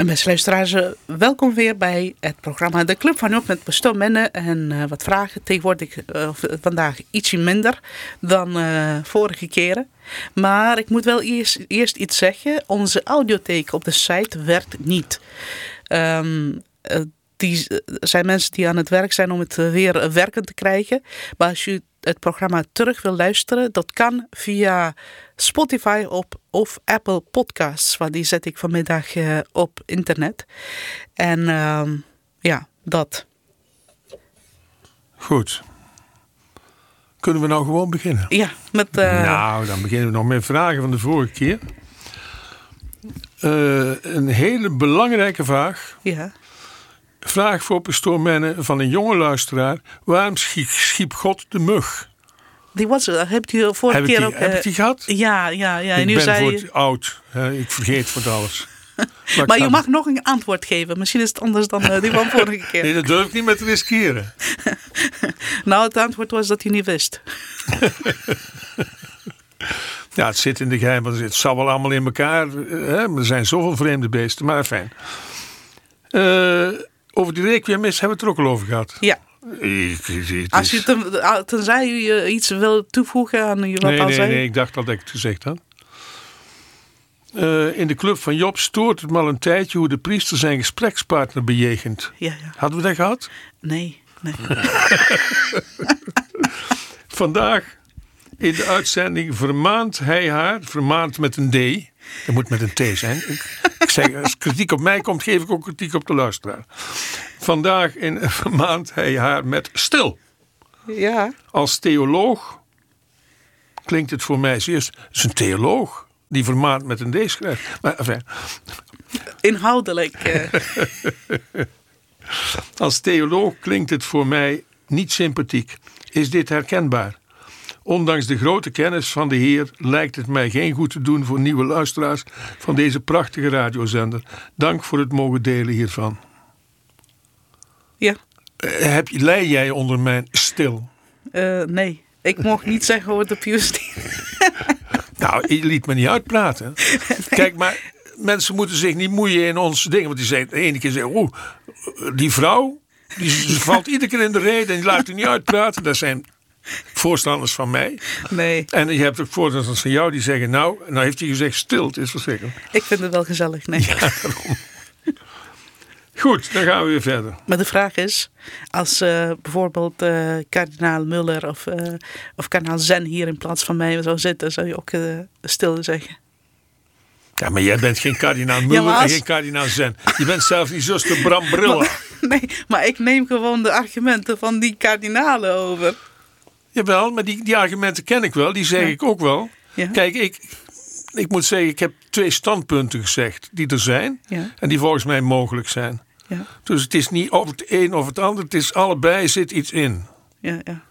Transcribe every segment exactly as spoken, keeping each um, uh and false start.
En beste luisteraars, welkom weer bij het programma De Club van Job met pastoor Menne. En uh, wat vragen, tegenwoordig uh, vandaag ietsje minder dan uh, vorige keren. Maar ik moet wel eerst, eerst iets zeggen. Onze audiotheek op de site werkt niet. Um, uh, die, er zijn mensen die aan het werk zijn om het weer werkend te krijgen. Maar als je het programma terug wil luisteren, dat kan via Spotify op, of Apple Podcasts. Want die zet ik vanmiddag uh, op internet. En uh, ja, dat. Goed. Kunnen we nou gewoon beginnen? Ja, met... Uh... Nou, dan beginnen we nog met vragen van de vorige keer. Uh, een hele belangrijke vraag. Ja. Vraag voor pastoor Menne van een jonge luisteraar. Waarom schiep God de mug? Die was er. Hebt u vorige heb keer die, ook... Heb uh, ik die gehad? Ja, ja, ja. En ik nu ben zei... voor het oud. Hè? Ik vergeet voor alles. Maar, maar je mag nog een antwoord geven. Misschien is het anders dan uh, die van vorige keer. Nee, dat durf ik niet meer te riskeren. Nou, het antwoord was dat je niet wist. Ja, het zit in de geheim. Het zal wel allemaal in elkaar. Hè? Er zijn zoveel vreemde beesten. Maar fijn. Uh, over die requiem-mis hebben we het er ook al over gehad. Ja. Ik, het Als je ten, tenzij u iets wil toevoegen aan je wat nee, al nee, zei. Nee, ik dacht al dat ik het gezegd had. Uh, in de club van Job stoort het me al een tijdje hoe de priester zijn gesprekspartner bejegent. Ja, ja. Hadden we dat gehad? Nee, nee. Vandaag in de uitzending vermaant hij haar, vermaant met een D. Dat moet met een T zijn. Ik, ik zeg, als kritiek op mij komt, geef ik ook kritiek op de luisteraar. Vandaag in vermaant hij haar met stil. Ja. Als theoloog klinkt het voor mij zeer... Het is een theoloog die vermaant met een D schrijft. Maar enfin. Inhoudelijk. Uh. Als theoloog klinkt het voor mij niet sympathiek. Is dit herkenbaar? Ondanks de grote kennis van de Heer lijkt het mij geen goed te doen voor nieuwe luisteraars van deze prachtige radiozender. Dank voor het mogen delen hiervan. Ja. Uh, heb, lei jij onder mijn stil? Uh, nee, ik mocht niet zeggen over de Pius. Nou, je liet me niet uitpraten. Nee. Kijk, maar mensen moeten zich niet moeien in ons ding. Want die zeggen, de ene keer zeggen, oeh, die vrouw, die valt iedere keer in de reden en die laat u niet uitpraten. Dat zijn voorstanders van mij. Nee. En je hebt ook voorstanders van jou die zeggen, nou, nou heeft hij gezegd stil, het is verschrikkelijk. Ik vind het wel gezellig, nee. Ja, daarom. Goed, dan gaan we weer verder. Maar de vraag is, als uh, bijvoorbeeld uh, kardinaal Muller of, uh, of kardinaal Zen hier in plaats van mij zou zitten, zou je ook uh, stil zeggen? Ja, maar jij bent geen kardinaal Muller ja, als... en geen kardinaal Zen. Je bent zelfs niet zuster Bram Brilla. Maar, nee, maar ik neem gewoon de argumenten van die kardinalen over. Jawel, maar die, die argumenten ken ik wel, die zeg ja. ik ook wel. Ja. Kijk, ik... Ik moet zeggen, ik heb twee standpunten gezegd die er zijn. Ja. En die volgens mij mogelijk zijn. Ja. Dus het is niet of het een of het ander. Het is allebei zit iets in. Ja, ja.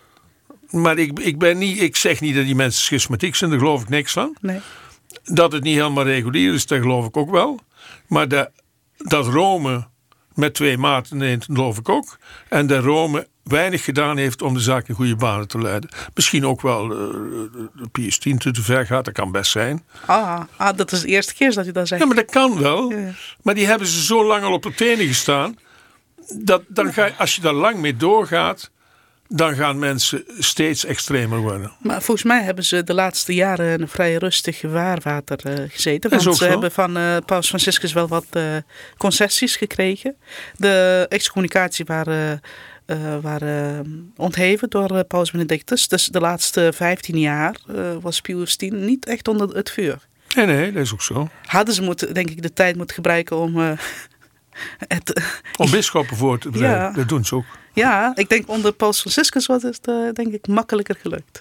Maar ik, ik, ben niet, ik zeg niet dat die mensen schismatiek zijn. Daar geloof ik niks van. Nee. Dat het niet helemaal regulier is, dat geloof ik ook wel. Maar de, dat Rome met twee maten neemt, geloof ik ook. En dat Rome weinig gedaan heeft om de zaak in goede banen te leiden. Misschien ook wel uh, de Pius X te ver gaat, dat kan best zijn. Ah, ah, dat is de eerste keer dat u dat zegt. Ja, maar dat kan wel. Ja, ja. Maar die hebben ze zo lang al op de tenen gestaan. Dat, dan ga je, als je daar lang mee doorgaat, dan gaan mensen steeds extremer worden. Maar volgens mij hebben ze de laatste jaren een vrij rustig vaarwater uh, gezeten. Want ze zo. hebben van uh, Paus Franciscus wel wat uh, concessies gekregen. De excommunicatie waren... Uh, waren ontheven door uh, Paus Benedictus. Dus de laatste vijftien jaar uh, was Pius X niet echt onder het vuur. Nee, nee, dat is ook zo. Hadden ze moeten, denk ik de tijd moeten gebruiken om... Uh, het, uh, om bisschoppen voor te bereiden. Ja. Dat doen ze ook. Ja, ik denk onder Paus Franciscus was het uh, denk ik makkelijker gelukt.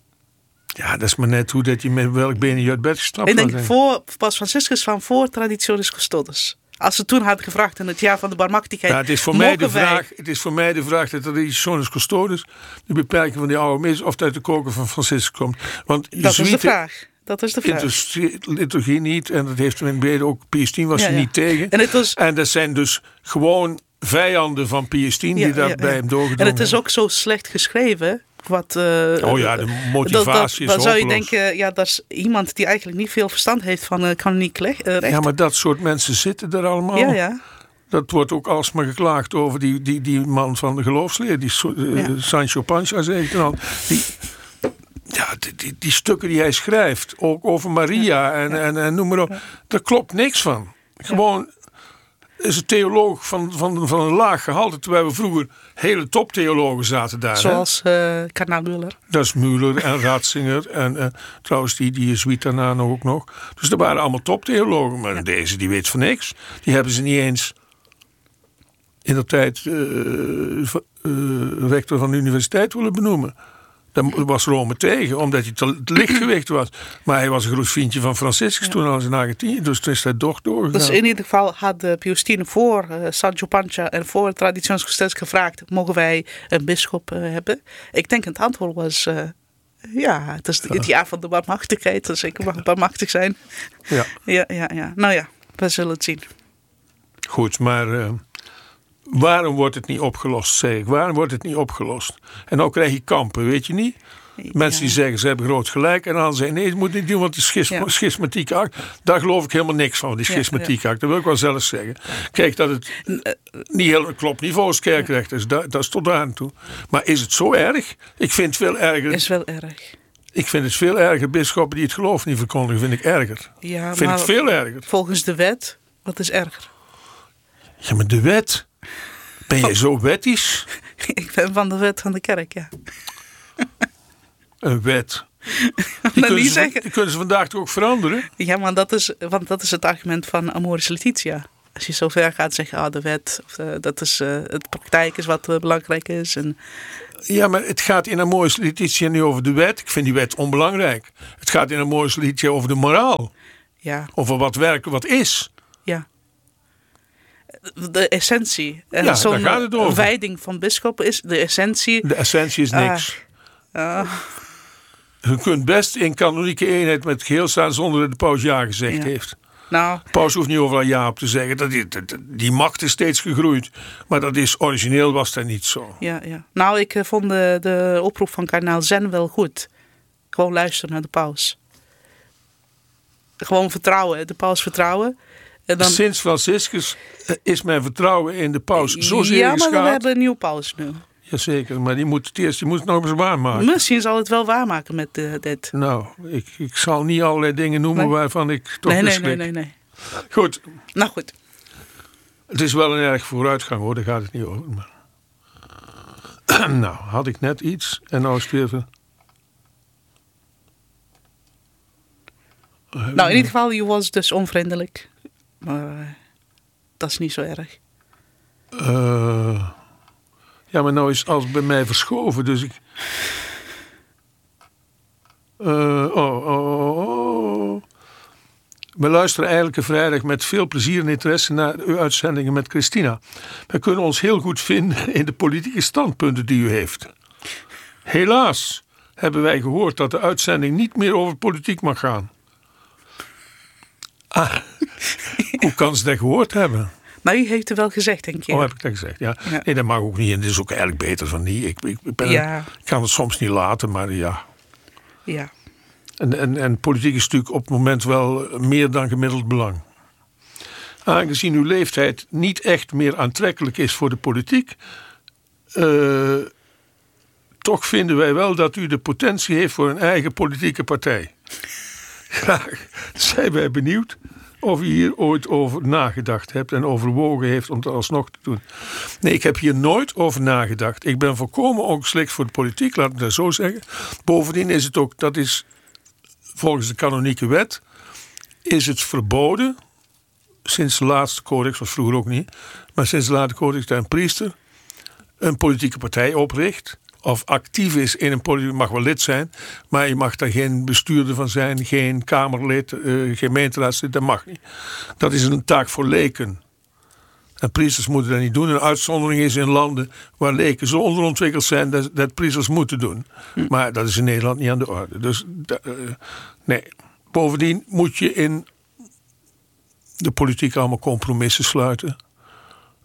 Ja, dat is maar net hoe dat je met welk been je uit bed gestapt. Ik denk voor Paus Franciscus van voor Traditionis Custodes. Als ze toen hadden gevraagd in het jaar van de barmachtigheid. Ja, het, is voor mij de vraag, het is voor mij de vraag dat Traditionis Custodes, de beperking van die oude mis, of uit de koker van Franciscus komt. Want dat is de vraag. Dat is de vraag. Liturgie niet, en dat heeft men brede ook. Pius X was ja, er ja. niet tegen. En, het was... en dat zijn dus gewoon vijanden van Pius X die ja, daar ja, bij ja. hem doorgedrongen. En het is ook zo slecht geschreven. Wat, uh, oh ja, de motivatie dat, dat, is dan zou je hopeloos. denken, ja, dat is iemand die eigenlijk niet veel verstand heeft van uh, kanoniek recht. Ja, maar dat soort mensen zitten er allemaal. Ja, ja. Dat wordt ook alsmaar geklaagd over die, die, die man van de geloofsleer. Die uh, ja. Sancho Panza, zeg ik dan al. Die, ja, die, die, die stukken die hij schrijft, ook over Maria en, ja. en, en noem maar op. Ja. Daar klopt niks van. Gewoon... Ja. Is een theoloog van, van, van een laag gehalte, terwijl we vroeger hele toptheologen zaten daar. Zoals uh, kardinaal Müller. Dat is Müller en Ratzinger en uh, trouwens die, die jezuïet daarna nog ook nog. Dus dat waren allemaal toptheologen, maar ja. deze die weet van niks. Die hebben ze niet eens in de tijd uh, uh, rector van de universiteit willen benoemen. Daar was Rome tegen, omdat hij te lichtgewicht was. Maar hij was een groot vriendje van Franciscus ja. toen al in Argentinië. Dus toen is hij toch doorgegaan. Dus in ieder geval had uh, Pius X voor uh, Sancho Panza en voor Traditionis Custodes gevraagd: mogen wij een bisschop uh, hebben? Ik denk het antwoord was: uh, ja, het is het jaar van de barmhartigheid. Dus ik mag barmachtig zijn. Ja. ja, ja, ja. Nou ja, we zullen het zien. Goed, maar... Uh... Waarom wordt het niet opgelost, zeg ik? Waarom wordt het niet opgelost? En nou krijg je kampen, weet je niet? Mensen ja. die zeggen, ze hebben groot gelijk. En dan zeggen, nee, het moet niet doen, want de schisma, ja. schismatieke act... Daar geloof ik helemaal niks van, die schismatieke act. Dat wil ik wel zelf zeggen. Kijk, dat het niet heel klopt niet volgens kerkrecht is. Dat, dat is tot daar aan toe. Maar is het zo erg? Ik vind het veel erger... Is wel erg. Ik vind het veel erger. Bisschoppen die het geloof niet verkondigen, vind ik erger. Ja, vind maar het veel erger. Volgens de wet, wat is erger? Ja, maar de wet... Ben jij zo wettisch? Ik ben van de wet van de kerk, ja. Een wet. Die kunnen, ze, die kunnen ze vandaag toch ook veranderen? Ja, maar dat is, want dat is het argument van Amoris Laetitia. Als je zo ver gaat zeggen, ah, de wet, of, uh, dat is uh, het praktijk is wat uh, belangrijk is. En... Ja, maar het gaat in Amoris Laetitia niet over de wet. Ik vind die wet onbelangrijk. Het gaat in Amoris Laetitia over de moraal. Ja. Over wat werken, wat is. Ja. De essentie. En ja, zo'n daar gaat het over. wijding van bisschoppen is de essentie. De essentie is niks. Uh, uh. Je kunt best in kanonieke eenheid met het geheel staan zonder dat de paus ja gezegd ja. heeft. Nou, de paus hoeft niet overal ja op te zeggen. Dat die, die, die macht is steeds gegroeid. Maar dat is origineel was dat niet zo. Ja, ja. Nou, ik uh, vond de, de oproep van kardinaal Zen wel goed. Gewoon luisteren naar de paus. Gewoon vertrouwen. De paus vertrouwen. En dan... Sinds Franciscus is mijn vertrouwen in de paus zozeer Ja, maar geschaad. we hebben een nieuwe paus nu. Jazeker, maar die moet het eerst die moet het nog eens waarmaken. Misschien zal het wel waarmaken met uh, dit. Nou, ik, ik zal niet allerlei dingen noemen nee. waarvan ik toch nee, beschrik. Nee, nee, nee, nee. Goed. Nou goed. Het is wel een erg vooruitgang hoor, daar gaat het niet over. Maar... nou, had ik net iets en nou is het weer... Even... Nou, in ieder geval, je was dus onvriendelijk. Maar uh, dat is niet zo erg. Uh, ja, maar nou is alles bij mij verschoven, dus ik... Uh, oh, oh, oh. We luisteren eigenlijk vrijdag met veel plezier en interesse naar uw uitzendingen met Christina. We kunnen ons heel goed vinden in de politieke standpunten die u heeft. Helaas hebben wij gehoord dat de uitzending niet meer over politiek mag gaan. Ah, hoe kan ze dat gehoord hebben? Maar u heeft het wel gezegd, denk je. Oh, heb ik dat gezegd, ja. ja. Nee, dat mag ook niet. En dat is ook eigenlijk beter van niet. Ik, ik, ik, ben, ja. ik kan het soms niet laten, maar ja. Ja. En, en, en politiek is natuurlijk op het moment wel meer dan gemiddeld belang. Aangezien uw leeftijd niet echt meer aantrekkelijk is voor de politiek... Uh, toch vinden wij wel dat u de potentie heeft voor een eigen politieke partij. Graag zijn wij benieuwd of u hier ooit over nagedacht hebt en overwogen heeft om dat alsnog te doen. Nee, ik heb hier nooit over nagedacht. Ik ben volkomen ongeschikt voor de politiek, laat ik dat zo zeggen. Bovendien is het ook, dat is volgens de kanonieke wet, is het verboden, sinds de laatste codex, was vroeger ook niet, maar sinds de laatste codex dat een priester een politieke partij opricht, of actief is in een politiek, mag wel lid zijn, maar je mag daar geen bestuurder van zijn, geen kamerlid, uh, gemeenteraadslid, dat mag niet. Dat is een taak voor leken. En priesters moeten dat niet doen. Een uitzondering is in landen waar leken zo onderontwikkeld zijn dat, dat priesters moeten doen. Hm. Maar dat is in Nederland niet aan de orde. Dus uh, nee. Bovendien moet je in de politiek allemaal compromissen sluiten.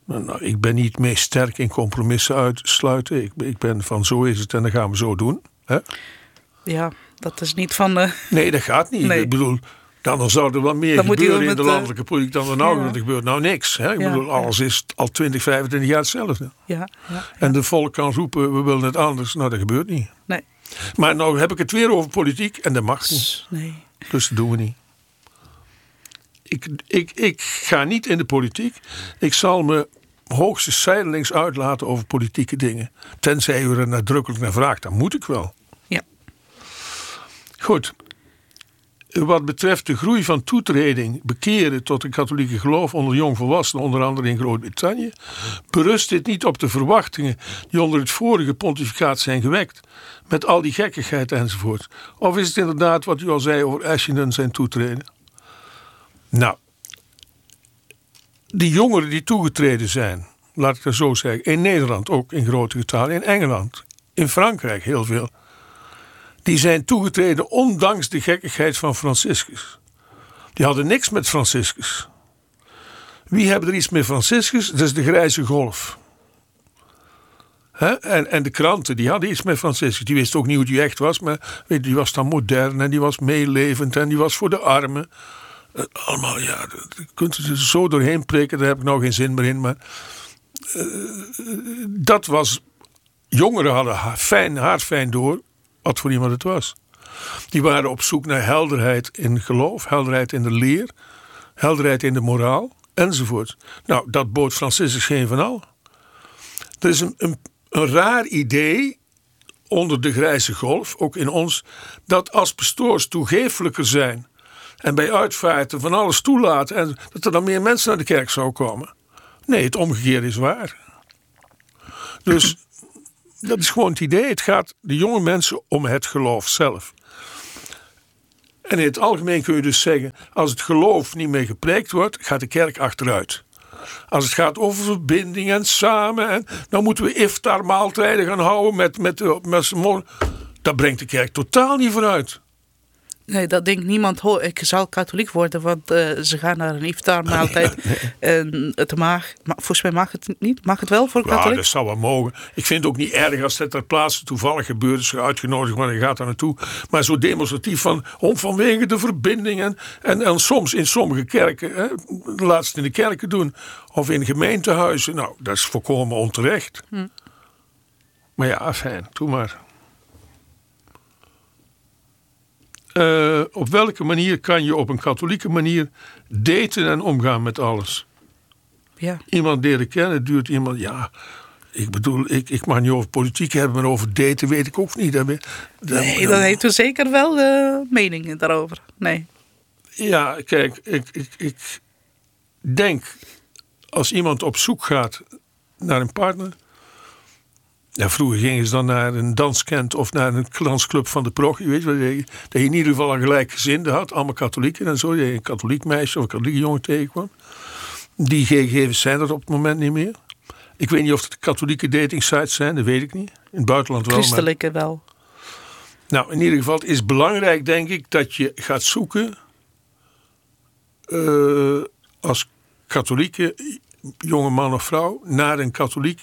Nou, ik ben niet meer sterk in compromissen uitsluiten. Ik, ik ben van zo is het en dat gaan we zo doen. Hè? Ja, dat is niet van... Uh... Nee, dat gaat niet. Nee. Ik bedoel, dan zou er wel meer dan gebeuren in met, de landelijke politiek dan er nou ja. Er gebeurt. Nou niks. Hè? Ik ja, bedoel, alles ja. is al twintig, vijfentwintig jaar hetzelfde. Ja, ja, ja. En de volk kan roepen, we willen het anders. Nou, dat gebeurt niet. Nee. Maar nou heb ik het weer over politiek en dat mag niet. Nee. Dus dat doen we niet. Ik, ik, ik ga niet in de politiek. Ik zal me hoogstens zijdelings uitlaten over politieke dingen. Tenzij u er nadrukkelijk naar vraagt, dan moet ik wel. Ja. Goed. Wat betreft de groei van toetreding, bekeren tot het katholieke geloof onder jongvolwassenen, onder andere in Groot-Brittannië, berust dit niet op de verwachtingen die onder het vorige pontificaat zijn gewekt, met al die gekkigheid enzovoort. Of is het inderdaad wat u al zei over Ashington zijn toetreden? Nou, die jongeren die toegetreden zijn, laat ik dat zo zeggen, in Nederland ook in grote getalen, in Engeland, in Frankrijk heel veel, die zijn toegetreden ondanks de gekkigheid van Franciscus. Die hadden niks met Franciscus. Wie hebben er iets met Franciscus? Dat is de grijze golf. He? En, en de kranten, die hadden iets met Franciscus. Die wisten ook niet hoe die echt was, maar weet je, die was dan modern en die was meelevend en die was voor de armen. Uh, allemaal, ja, je kunt er zo doorheen prikken, daar heb ik nou geen zin meer in. Maar uh, dat was, jongeren hadden haar fijn, haar fijn door wat voor iemand het was. Die waren op zoek naar helderheid in geloof, helderheid in de leer, helderheid in de moraal, enzovoort. Nou, dat bood Franciscus geen van al. Er is een, een, een raar idee onder de grijze golf, ook in ons, dat als pastoors toegeeflijker zijn en bij uitvaarten van alles toelaten en dat er dan meer mensen naar de kerk zou komen. Nee, het omgekeerde is waar. Dus dat is gewoon het idee. Het gaat de jonge mensen om het geloof zelf. En in het algemeen kun je dus zeggen, als het geloof niet meer gepreekt wordt, gaat de kerk achteruit. Als het gaat over verbinding en samen, en dan moeten we iftar maaltijden gaan houden met, met, met, met dat brengt de kerk totaal niet vooruit. Nee, dat denkt niemand. Ho, ik zal katholiek worden, want uh, ze gaan naar een iftarmaaltijd. Ja, nee. En het mag, maar volgens mij mag het niet. Mag het wel voor katholiek? Ja, dat zou wel mogen. Ik vind het ook niet erg als dat ter plaatse toevallig gebeurt. Is uitgenodigd, maar je gaat daar naartoe. Maar zo demonstratief van, om vanwege de verbinding. En, en, en soms in sommige kerken, hè, laat het in de kerken doen. Of in gemeentehuizen. Nou, dat is volkomen onterecht. Hm. Maar ja, fijn, doe maar. Uh, op welke manier kan je op een katholieke manier daten en omgaan met alles? Ja. Iemand leren kennen, duurt iemand, ja, ik bedoel, ik, ik mag niet over politiek hebben, maar over daten weet ik ook niet. Dat, dat, nee, dan, dan heeft u zeker wel uh, meningen daarover. Nee. Ja, kijk, ik, ik, ik denk, als iemand op zoek gaat naar een partner. Ja, vroeger gingen ze dan naar een danskent of naar een dansclub van de proggie, weet je, dat je in ieder geval een gelijkgezinde had, allemaal katholieken en zo, dat je een katholiek meisje of een katholieke jongen tegenkwam. Die gegevens zijn er op het moment niet meer. Ik weet niet of het katholieke datingsites zijn, dat weet ik niet. In het buitenland wel. Christelijke maar... wel. Nou, in ieder geval, het is belangrijk, denk ik, dat je gaat zoeken uh, als katholieke jonge man of vrouw naar een katholiek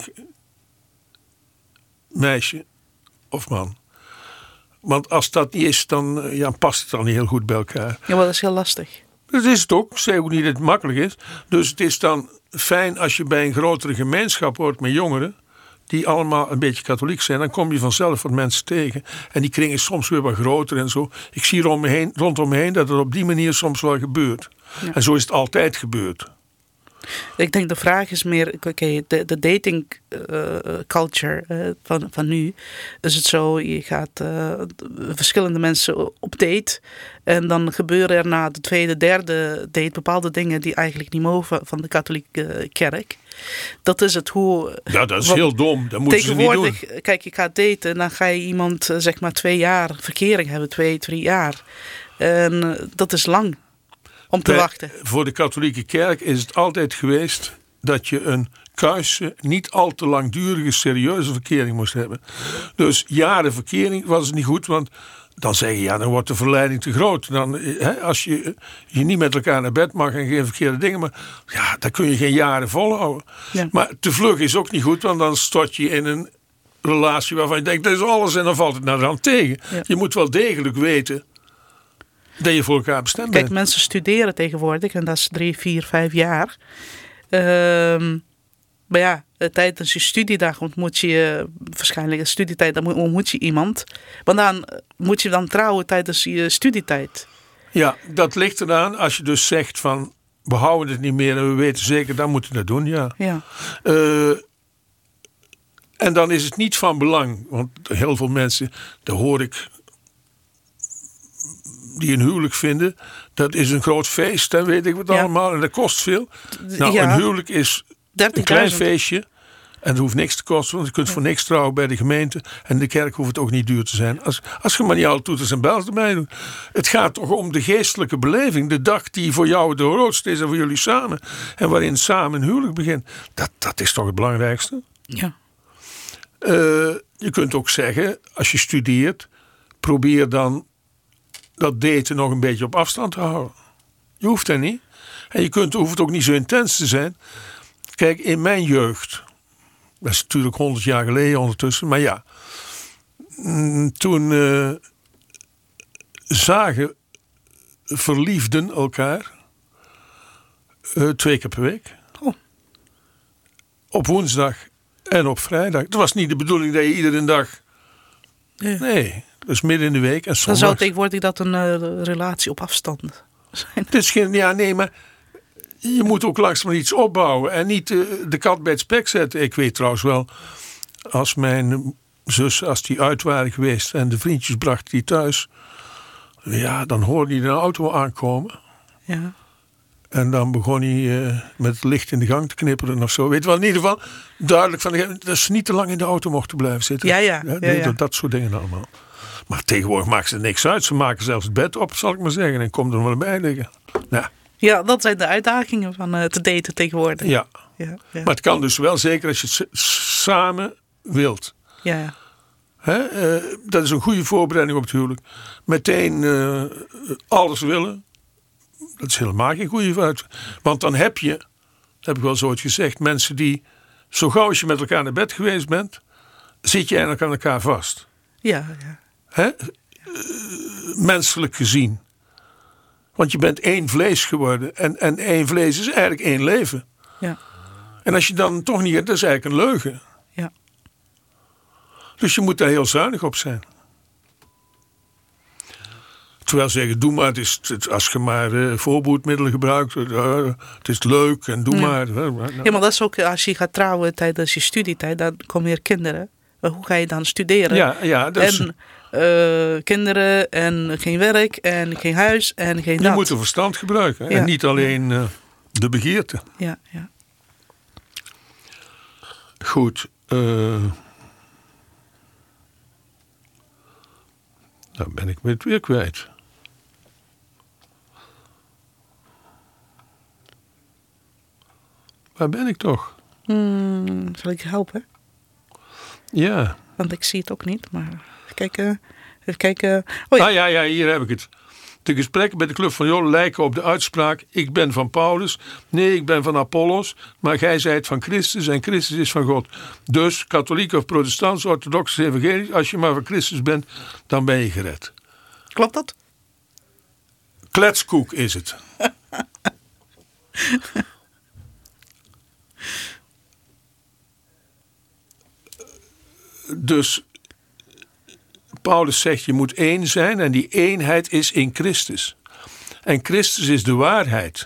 meisje of man. Want als dat niet is, dan ja, past het dan niet heel goed bij elkaar. Ja, maar dat is heel lastig. Dat is het ook. Ik zeg ook niet dat het makkelijk is. Dus het is dan fijn als je bij een grotere gemeenschap hoort met jongeren die allemaal een beetje katholiek zijn. Dan kom je vanzelf wat mensen tegen. En die kring is soms weer wat groter en zo. Ik zie rond me heen, rondom me heen dat het op die manier soms wel gebeurt. Ja. En zo is het altijd gebeurd. Ik denk de vraag is meer, oké, okay, de, de dating uh, culture uh, van, van nu. Is het zo, je gaat uh, verschillende mensen op date. En dan gebeuren er na de tweede, derde date bepaalde dingen die eigenlijk niet mogen van de katholieke kerk. Dat is het hoe... Ja, dat is heel dom. Dat moeten ze niet doen. Kijk, je gaat daten en dan ga je iemand zeg maar twee jaar verkering hebben. Twee, drie jaar. En uh, dat is lang. Om te Bij, wachten. Voor de katholieke kerk is het altijd geweest dat je een kuise, niet al te langdurige, serieuze verkering moest hebben. Dus jaren verkering was het niet goed, want dan zeg je, ja, dan wordt de verleiding te groot. Dan, hè, als je, je niet met elkaar naar bed mag en geen verkeerde dingen, maar ja, dan kun je geen jaren volhouden. Ja. Maar te vlug is ook niet goed, want dan stort je in een relatie waarvan je denkt, dat is alles en dan valt het naar de hand tegen. Ja. Je moet wel degelijk weten dat je voor elkaar bestemd bent. Kijk, mensen studeren tegenwoordig en dat is drie, vier, vijf jaar. Um, maar ja, tijdens je studiedag ontmoet je, waarschijnlijk een studietijd, dan ontmoet je iemand. Maar dan moet je dan trouwen tijdens je studietijd. Ja, dat ligt eraan als je dus zegt van, we houden het niet meer en we weten zeker, dan moeten we dat doen, ja. ja. Uh, en dan is het niet van belang, want heel veel mensen, daar hoor ik, die een huwelijk vinden, dat is een groot feest, hè, weet ik wat ja. allemaal, en dat kost veel. Nou, ja. Een huwelijk is een klein feestje en het hoeft niks te kosten, want je kunt ja. voor niks trouwen bij de gemeente en de kerk hoeft het ook niet duur te zijn. Als, als je maar niet alle toeters en bels erbij doet. Het gaat toch om de geestelijke beleving, de dag die voor jou de grootste is en voor jullie samen, en waarin samen een huwelijk begint. Dat, dat is toch het belangrijkste? Ja. Uh, je kunt ook zeggen, als je studeert, probeer dan dat daten nog een beetje op afstand te houden. Je hoeft dat niet. En je kunt, hoeft het ook niet zo intens te zijn. Kijk, in mijn jeugd, dat is natuurlijk honderd jaar geleden ondertussen, maar ja, toen uh, zagen verliefden elkaar uh, twee keer per week. Oh. Op woensdag en op vrijdag. Het was niet de bedoeling dat je iedere dag... Nee. nee. Dus midden in de week en zondags. Dan zou tegenwoordig dat een uh, relatie op afstand zijn. Het is geen, ja, nee, maar je moet ook langzaam iets opbouwen en niet uh, de kat bij het spek zetten. Ik weet trouwens wel, als mijn zus, als die uit waren geweest en de vriendjes brachten die thuis, ja, dan hoorde hij een auto aankomen. Ja. En dan begon hij uh, met het licht in de gang te knipperen of zo. Weet je wel, in ieder geval duidelijk van dat ze niet te lang in de auto mochten blijven zitten. Ja, ja. ja, ja, ja. Dat, dat soort dingen allemaal. Maar tegenwoordig maakt ze er niks uit. Ze maken zelfs het bed op, zal ik maar zeggen. En komt er wel bij liggen. Nou. Ja, dat zijn de uitdagingen van uh, te daten tegenwoordig. Ja. Ja, ja. Maar het kan dus wel, zeker als je het samen wilt. Ja, ja. Hè? Uh, dat is een goede voorbereiding op het huwelijk. Meteen uh, alles willen. Dat is helemaal geen goede vooruit. Want dan heb je, dat heb ik wel zo ooit gezegd, mensen die, zo gauw als je met elkaar naar bed geweest bent, zit je eigenlijk aan elkaar vast. Ja, ja. Hè? Uh, menselijk gezien. Want je bent één vlees geworden. En, en één vlees is eigenlijk één leven. Ja. En als je dan toch niet, dat is eigenlijk een leugen. Ja. Dus je moet daar heel zuinig op zijn. Terwijl ze zeggen, doe maar, het is, het, als je maar uh, voorboedmiddelen gebruikt, uh, het is leuk en doe ja. maar. Uh, ja, maar dat is ook, als je gaat trouwen tijdens je studietijd, dan komen weer kinderen. Maar hoe ga je dan studeren? Ja, ja, dus, en uh, kinderen en geen werk en geen huis en geen je dat. moet er verstand gebruiken. Ja. En niet alleen uh, de begeerte. Ja, ja. Goed. Uh, nou ben ik het weer kwijt. Waar ben ik toch? Hmm, zal ik je helpen? Ja. Want ik zie het ook niet, maar even kijken. Even kijken. Oh ja. Ah ja, ja, hier heb ik het. De gesprekken bij de Club van Jolen lijken op de uitspraak: ik ben van Paulus, nee, ik ben van Apollos, maar gij zijt van Christus en Christus is van God. Dus, katholiek of protestants, orthodox, evangelisch, als je maar van Christus bent, dan ben je gered. Klopt dat? Kletskoek is het. Dus Paulus zegt, je moet één zijn en die eenheid is in Christus. En Christus is de waarheid.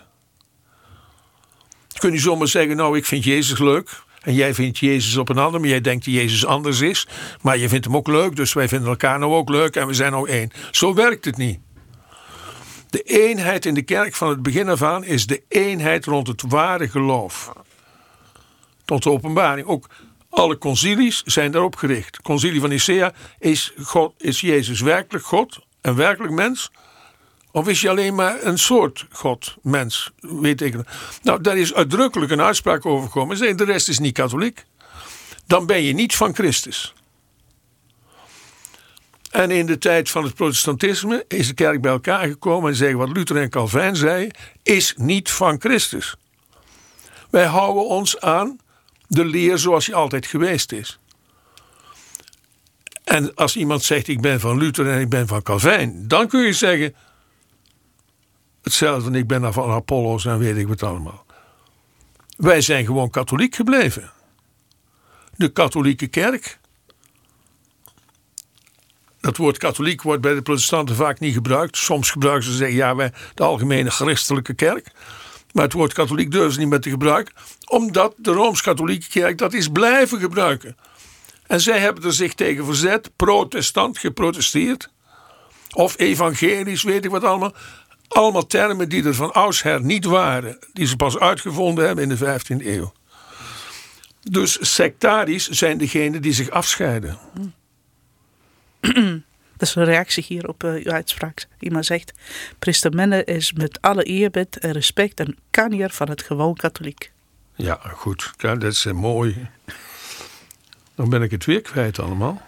Je kunt niet zomaar zeggen, nou ik vind Jezus leuk en jij vindt Jezus op een ander, maar jij denkt dat Jezus anders is, maar je vindt hem ook leuk, dus wij vinden elkaar nou ook leuk en we zijn nou één. Zo werkt het niet. De eenheid in de kerk van het begin af aan is de eenheid rond het ware geloof. Tot de openbaring. Ook alle concilies zijn daarop gericht. Concilie van Nicea, is, God, is Jezus werkelijk God en werkelijk mens? Of is hij alleen maar een soort God, mens? Weet ik. Nou, daar is uitdrukkelijk een uitspraak over gekomen. De rest is niet katholiek. Dan ben je niet van Christus. En in de tijd van het protestantisme is de kerk bij elkaar gekomen en zeggen wat Luther en Calvijn zeiden, is niet van Christus. Wij houden ons aan de leer zoals die altijd geweest is. En als iemand zegt ik ben van Luther en ik ben van Calvijn, dan kun je zeggen hetzelfde, ik ben van Apollos en weet ik wat allemaal. Wij zijn gewoon katholiek gebleven. De katholieke kerk. Dat woord katholiek wordt bij de protestanten vaak niet gebruikt. Soms gebruiken ze zeggen, ja, wij de algemene christelijke kerk. Maar het woord katholiek durven ze niet meer te gebruiken. Omdat de Rooms-Katholieke kerk dat is blijven gebruiken. En zij hebben er zich tegen verzet. Protestant, geprotesteerd. Of evangelisch, weet ik wat allemaal. Allemaal termen die er van oudsher niet waren. Die ze pas uitgevonden hebben in de vijftiende eeuw. Dus sectarisch zijn degenen die zich afscheiden. Dat is een reactie hier op uh, uw uitspraak. Iemand zegt, priester Menne is met alle eerbied en respect een kanjer van het gewoon katholiek. Ja, goed. Dat is uh, mooi. Dan ben ik het weer kwijt allemaal.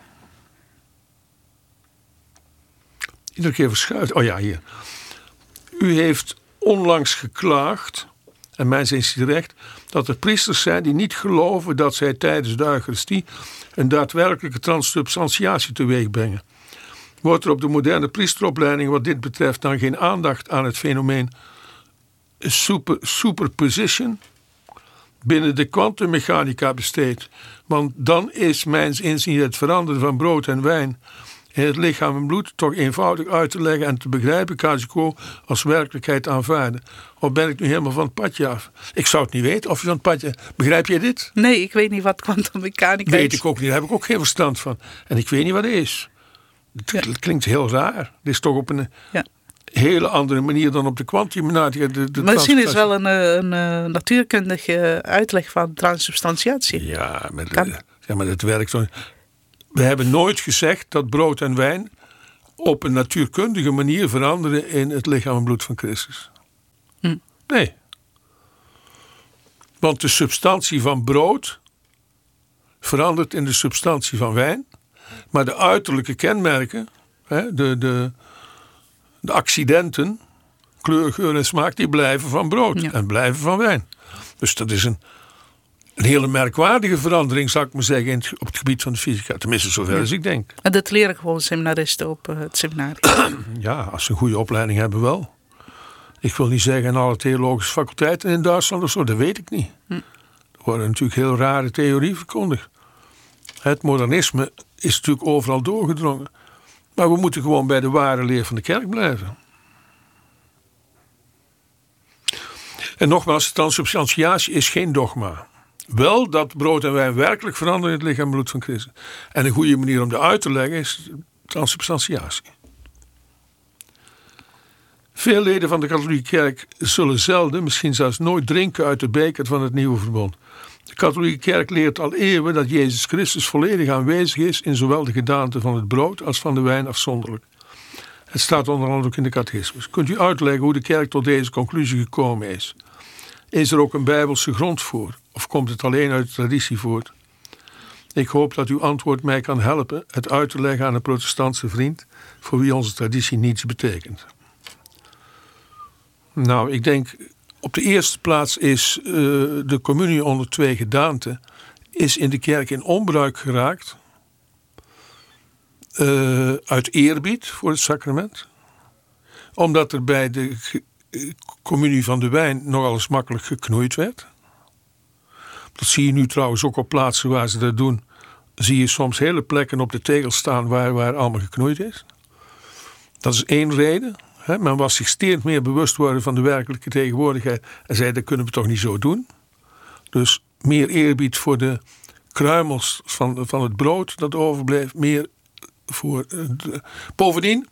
Iedere keer verschuift. Oh ja, hier. U heeft onlangs geklaagd, en mij zijn ze terecht, dat er priesters zijn die niet geloven dat zij tijdens de Eucharistie een daadwerkelijke transsubstantiatie teweeg brengen. Wordt er op de moderne priesteropleiding wat dit betreft dan geen aandacht aan het fenomeen super, superposition binnen de kwantummechanica besteed? Want dan is mijns inziens het veranderen van brood en wijn in het lichaam en bloed toch eenvoudig uit te leggen en te begrijpen, casu quo, als werkelijkheid aanvaarden. Of ben ik nu helemaal van het padje af? Ik zou het niet weten of je van het padje... Begrijp je dit? Nee, ik weet niet wat kwantummechanica is. Weet ik ook niet, daar heb ik ook geen verstand van. En ik weet niet wat het is. Het ja. klinkt heel raar. Het is toch op een ja. hele andere manier dan op de kwantummechanica. De, de Misschien is het wel een, een, een natuurkundige uitleg van transsubstantiatie. Ja, maar, de, ja, maar dat werkt zo. We hebben nooit gezegd dat brood en wijn op een natuurkundige manier veranderen in het lichaam en bloed van Christus. Hm. Nee. Want de substantie van brood verandert in de substantie van wijn. Maar de uiterlijke kenmerken, de, de, de accidenten, kleur, geur en smaak, die blijven van brood ja. en blijven van wijn. Dus dat is een, een hele merkwaardige verandering, zou ik maar zeggen, in het, op het gebied van de fysica. Tenminste, zover ja. als ik denk. En dat leren gewoon seminaristen op uh, het seminarium. Ja, als ze een goede opleiding hebben wel. Ik wil niet zeggen in alle theologische faculteiten in Duitsland of zo, dat weet ik niet. Hm. Er worden natuurlijk heel rare theorieën verkondigd. Het modernisme is natuurlijk overal doorgedrongen. Maar we moeten gewoon bij de ware leer van de kerk blijven. En nogmaals, de transsubstantiatie is geen dogma. Wel dat brood en wijn werkelijk veranderen in het lichaam en bloed van Christus. En een goede manier om dat uit te leggen is transsubstantiatie. Veel leden van de katholieke kerk zullen zelden, misschien zelfs nooit drinken uit de beker van het nieuwe verbond. De katholieke kerk leert al eeuwen dat Jezus Christus volledig aanwezig is in zowel de gedaante van het brood als van de wijn afzonderlijk. Het staat onder andere ook in de catechismus. Kunt u uitleggen hoe de kerk tot deze conclusie gekomen is? Is er ook een bijbelse grond voor? Of komt het alleen uit de traditie voort? Ik hoop dat uw antwoord mij kan helpen het uit te leggen aan een protestantse vriend voor wie onze traditie niets betekent. Nou, ik denk op de eerste plaats is uh, de communie onder twee gedaanten is in de kerk in onbruik geraakt uh, uit eerbied voor het sacrament. Omdat er bij de ge- communie van de wijn nogal eens makkelijk geknoeid werd. Dat zie je nu trouwens ook op plaatsen waar ze dat doen. Zie je soms hele plekken op de tegel staan waar, waar allemaal geknoeid is. Dat is één reden. He, men was zich steeds meer bewust worden van de werkelijke tegenwoordigheid. En zei, dat kunnen we toch niet zo doen. Dus meer eerbied voor de kruimels van, van het brood dat overbleef. Meer voor... De, bovendien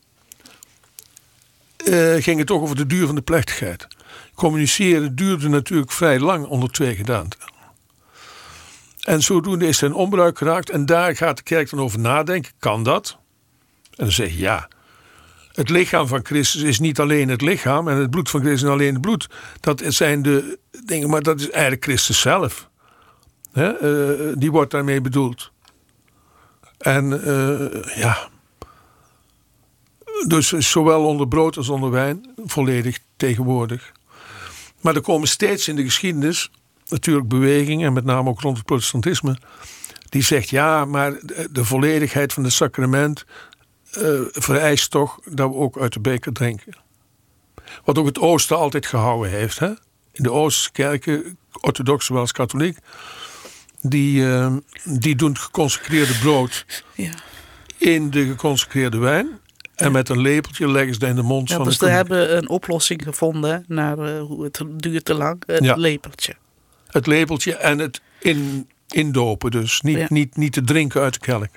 uh, ging het toch over de duur van de plechtigheid. Communiceren duurde natuurlijk vrij lang onder twee gedaanten. En zodoende is er een onbruik geraakt. En daar gaat de kerk dan over nadenken. Kan dat? En dan zeg je ja. Het lichaam van Christus is niet alleen het lichaam. En het bloed van Christus is alleen het bloed. Dat zijn de dingen. Maar dat is eigenlijk Christus zelf. He, uh, die wordt daarmee bedoeld. En uh, ja. Dus zowel onder brood als onder wijn volledig tegenwoordig. Maar er komen steeds in de geschiedenis natuurlijk bewegingen, en met name ook rond het protestantisme, die zegt ja, maar de volledigheid van het sacrament uh, vereist toch dat we ook uit de beker drinken. Wat ook het Oosten altijd gehouden heeft. Hè? In de Oosterse kerken, orthodox zowel als katholiek, die, uh, die doen het geconsecreerde brood ja. in de geconsecreerde wijn. En met een lepeltje leggen ze dat in de mond ja, van dus de we hebben een oplossing gevonden naar uh, hoe het duurt te lang. Het ja. lepeltje. Het lepeltje en het in, indopen. Dus niet, ja. niet, niet te drinken uit de kelk.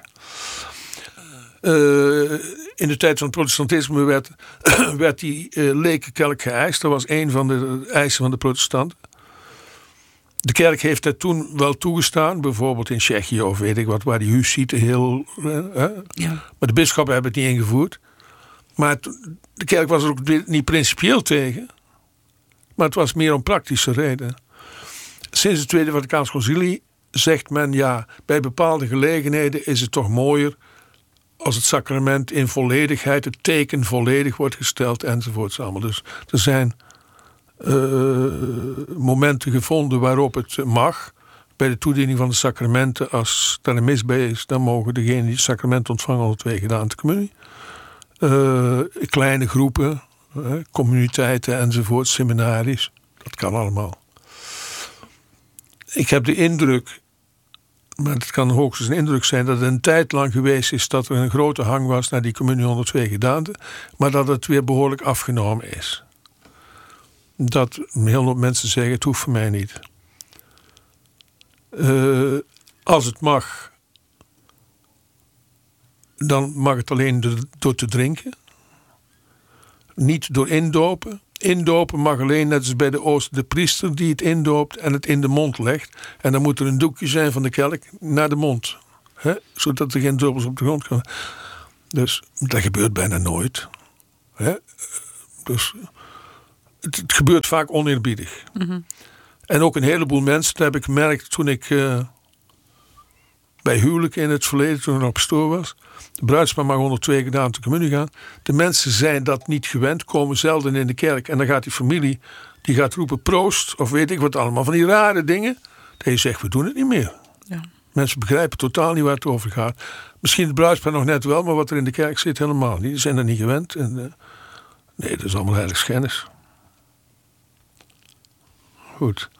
Uh, in de tijd van het protestantisme werd, werd die uh, leke kelk geëist. Dat was een van de eisen van de protestanten. De kerk heeft dat toen wel toegestaan. Bijvoorbeeld in Tsjechië of weet ik wat. Waar die hussieten heel... Uh, ja. Maar de bisschoppen hebben het niet ingevoerd. Maar het, de kerk was er ook niet principieel tegen. Maar het was meer om praktische redenen. Sinds het Tweede Vaticaans Concilie zegt men ja, bij bepaalde gelegenheden is het toch mooier als het sacrament in volledigheid, het teken volledig wordt gesteld enzovoorts allemaal. Dus er zijn uh, momenten gevonden waarop het mag. Bij de toediening van de sacramenten, als er een mis bij is, dan mogen degenen die het sacrament ontvangen al twee gedaan de communie. Uh, kleine groepen, uh, communiteiten enzovoort, seminaries. Dat kan allemaal. Ik heb de indruk, maar het kan hoogstens een indruk zijn, dat het een tijd lang geweest is dat er een grote hang was naar die communie onder twee gedaanten, maar dat het weer behoorlijk afgenomen is. Dat heel veel mensen zeggen, het hoeft voor mij niet. Uh, als het mag, dan mag het alleen door te drinken. Niet door indopen. Indopen mag alleen, net als bij de Oosten, de priester die het indoopt en het in de mond legt. En dan moet er een doekje zijn van de kelk naar de mond. Hè? Zodat er geen druppels op de grond komen. Dus dat gebeurt bijna nooit. Hè? Dus het, het gebeurt vaak oneerbiedig. Mm-hmm. En ook een heleboel mensen, dat heb ik gemerkt toen ik uh, bij huwelijken in het verleden, toen ik nog pastoor was. De bruidspaar mag onder twee gedaan te communie gaan. De mensen zijn dat niet gewend, komen zelden in de kerk. En dan gaat die familie, die gaat roepen proost, of weet ik wat allemaal. Van die rare dingen. Dat je zegt, we doen het niet meer. Ja. Mensen begrijpen totaal niet waar het over gaat. Misschien het bruidspaar nog net wel, maar wat er in de kerk zit helemaal niet. Die zijn er niet gewend. En, uh, nee, dat is allemaal heiligschennis. Goed.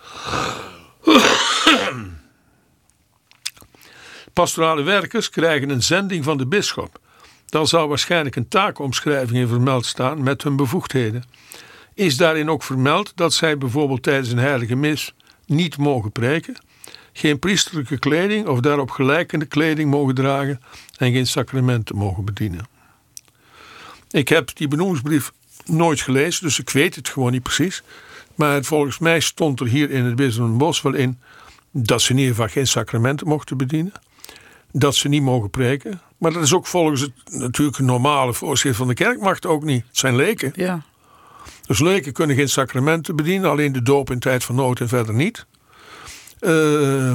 Pastorale werkers krijgen een zending van de bisschop. Daar zal waarschijnlijk een taakomschrijving in vermeld staan met hun bevoegdheden. Is daarin ook vermeld dat zij bijvoorbeeld tijdens een heilige mis niet mogen preken, geen priesterlijke kleding of daarop gelijkende kleding mogen dragen en geen sacramenten mogen bedienen? Ik heb die benoemingsbrief nooit gelezen, dus ik weet het gewoon niet precies. Maar volgens mij stond er hier in het Bisdom Bosch wel in dat ze in ieder geval geen sacramenten mochten bedienen. Dat ze niet mogen preken. Maar dat is ook volgens het natuurlijk normale voorschrift van de kerkmacht ook niet. Het zijn leken. Ja. Dus leken kunnen geen sacramenten bedienen. Alleen de doop in tijd van nood en verder niet. Uh,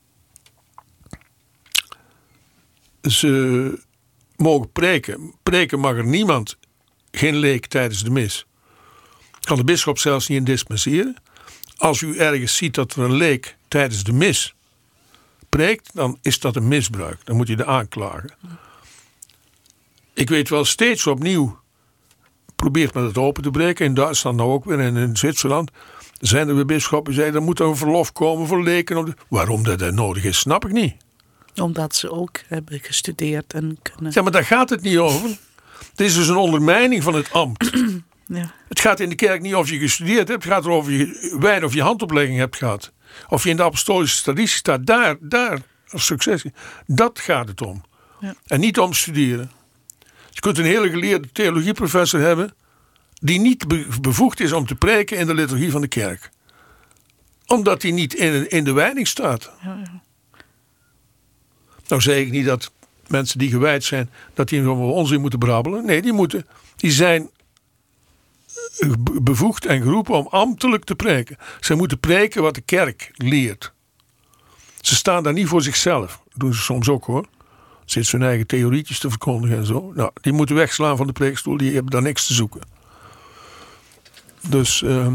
ze mogen preken. Preken mag er niemand. Geen leek tijdens de mis. Kan de bisschop zelfs niet in dispenseren. Als u ergens ziet dat er een leek tijdens de mis preekt, dan is dat een misbruik. Dan moet je de aanklagen. Ik weet wel, steeds opnieuw probeert men het open te breken. In Duitsland nou ook weer en in Zwitserland zijn er weer bisschoppen die zeggen, er moet een verlof komen voor leken. Waarom dat, dat nodig is, snap ik niet. Omdat ze ook hebben gestudeerd en kunnen... Ja, maar daar gaat het niet over. Het is dus een ondermijning van het ambt. Ja. Het gaat in de kerk niet of je gestudeerd hebt. Het gaat erover of je wijn of je handoplegging hebt gehad. Of je in de apostolische traditie staat. Daar, daar, als successie. Dat gaat het om. Ja. En niet om studeren. Je kunt een hele geleerde theologieprofessor hebben die niet bevoegd is om te preken in de liturgie van de kerk. Omdat hij niet in, in de wijding staat. Ja, ja. Nou zeg ik niet dat mensen die gewijd zijn, dat die over onzin moeten brabbelen. Nee, die moeten, die zijn bevoegd en geroepen om ambtelijk te preken. Zij moeten preken wat de kerk leert. Ze staan daar niet voor zichzelf. Dat doen ze soms ook hoor. Zit zijn eigen theorietjes te verkondigen en zo. Nou, die moeten wegslaan van de preekstoel. Die hebben daar niks te zoeken. Dus... Uh,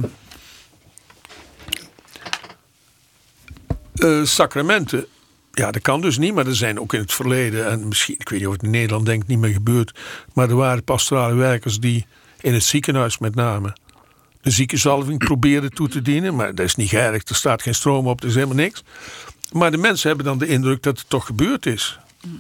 uh, sacramenten. Ja, dat kan dus niet. Maar er zijn ook in het verleden... En misschien, ik weet niet of het in Nederland denk ik niet meer gebeurt. Maar er waren pastorale werkers die... In het ziekenhuis met name... De ziekenzalving probeerden toe te dienen. Maar dat is niet geërgd. Er staat geen stroom op. Er is helemaal niks. Maar de mensen hebben dan de indruk dat het toch gebeurd is.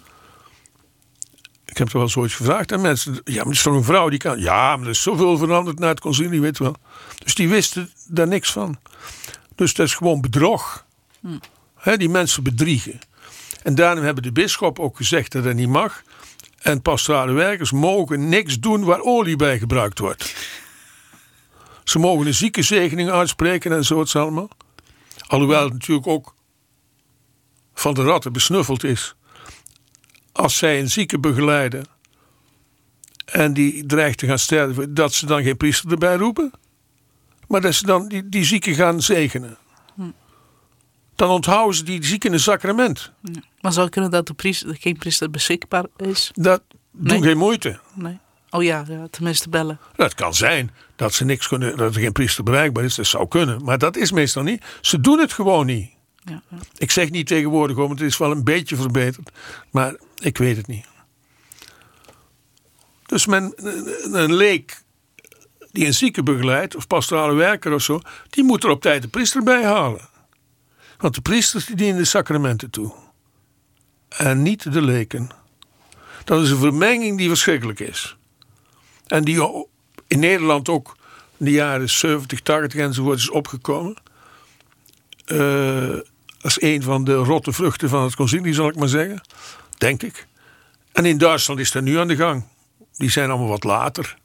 Ik heb er wel zoiets gevraagd aan mensen. Ja, maar er is toch een vrouw die kan... Ja, maar er is zoveel veranderd na het concilie, weet je wel. Dus die wisten daar niks van. Dus dat is gewoon bedrog. Hm. He, die mensen bedriegen. En daarom hebben de bisschop ook gezegd dat dat niet mag. En pastorale werkers mogen niks doen waar olie bij gebruikt wordt. Ze mogen een ziekenzegening uitspreken en zo het allemaal. Alhoewel het natuurlijk ook van de ratten besnuffeld is. Als zij een zieke begeleiden en die dreigt te gaan sterven, dat ze dan geen priester erbij roepen. Maar dat ze dan die, die zieke gaan zegenen. Hm. Dan onthouden ze die zieke een sacrament. Ja. Maar zou kunnen dat de priester, geen priester beschikbaar is? Dat nee. doet geen moeite. Nee. Oh ja, ja, tenminste bellen. Dat kan zijn dat ze niks kunnen, dat er geen priester bereikbaar is. Dat zou kunnen, maar dat is meestal niet. Ze doen het gewoon niet. Ja, ja. Ik zeg niet tegenwoordig, want het is wel een beetje verbeterd. Maar ik weet het niet. Dus men, een leek die een zieke begeleidt, of pastorale werker of zo, die moet er op tijd de priester bij halen. Want de priesters die dienen de sacramenten toe. En niet de leken. Dat is een vermenging die verschrikkelijk is. En die in Nederland ook in de jaren zeventig, tachtig enzovoort is opgekomen. Uh, als een van de rotte vruchten van het concilie, zal ik maar zeggen. Denk ik. En in Duitsland is dat nu aan de gang. Die zijn allemaal wat later.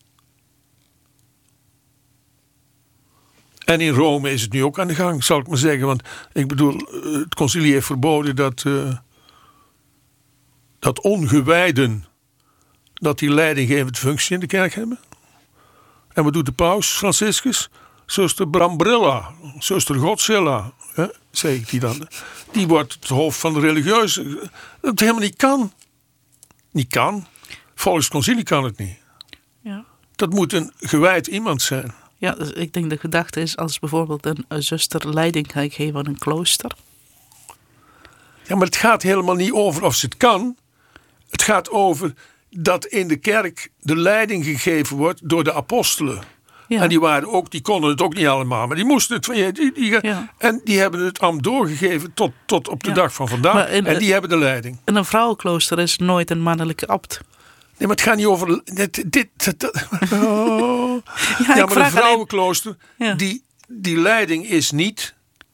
En in Rome is het nu ook aan de gang, zal ik maar zeggen. Want ik bedoel, het concilie heeft verboden dat... Uh, dat ongewijden... dat die leidinggevende functie in de kerk hebben. En wat doet de paus Franciscus? Zuster Brambrilla, zuster Godzilla, hè, zeg ik die dan. Die wordt het hoofd van de religieuze. Dat het helemaal niet kan. Niet kan. Volgens het concilie kan het niet. Ja. Dat moet een gewijd iemand zijn. Ja, dus ik denk de gedachte is als bijvoorbeeld een, een zuster leiding gaat geven aan een klooster. Ja, maar het gaat helemaal niet over of ze het kan. Het gaat over dat in de kerk de leiding gegeven wordt door de apostelen. Ja. En die waren ook, die konden het ook niet allemaal, maar die moesten het. Die, die, ja. En die hebben het ambt doorgegeven tot, tot op de ja. dag van vandaag. In, en die hebben de leiding. En een vrouwenklooster is nooit een mannelijke abt. Nee, maar het gaat niet over. Dit, dit, dit, oh. ja, ja, maar een vrouwenklooster, alleen... ja. die, die leiding is niet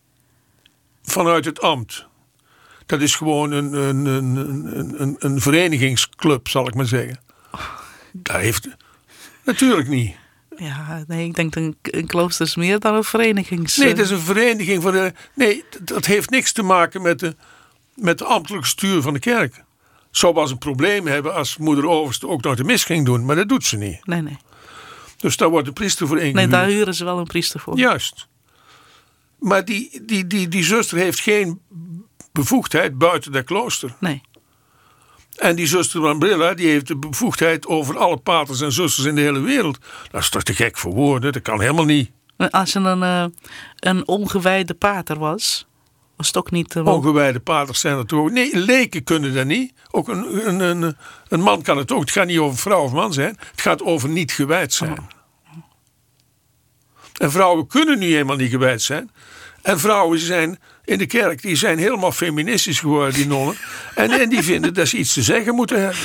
vanuit het ambt. Dat is gewoon een, een, een, een, een, een verenigingsclub, zal ik maar zeggen. Dat heeft natuurlijk niet. Ja, nee, ik denk een, een klooster is meer dan een verenigings... Nee, het is een vereniging van de... Nee, dat heeft niks te maken met de, met de ambtelijke stuur van de kerk. Zou wel eens een probleem hebben als moeder overste ook nog de mis ging doen, maar dat doet ze niet. Nee, nee. Dus daar wordt een priester voor ingehuurd. Nee, daar huren ze wel een priester voor. Juist. Maar die, die, die, die zuster heeft geen bevoegdheid buiten dat klooster. Nee. En die zuster Brambrilla, die heeft de bevoegdheid over alle paters en zusters in de hele wereld. Dat is toch te gek voor woorden? Dat kan helemaal niet. Als je een, uh, een ongewijde pater was, was het ook niet... Uh, ongewijde paters zijn er toch ook. Nee, leken kunnen dat niet. Ook een, een, een, een man kan het ook. Het gaat niet over vrouw of man zijn. Het gaat over niet gewijd zijn. Oh. En vrouwen kunnen nu eenmaal niet gewijd zijn. En vrouwen zijn in de kerk, die zijn helemaal feministisch geworden, die nonnen. En, en die vinden dat ze iets te zeggen moeten hebben.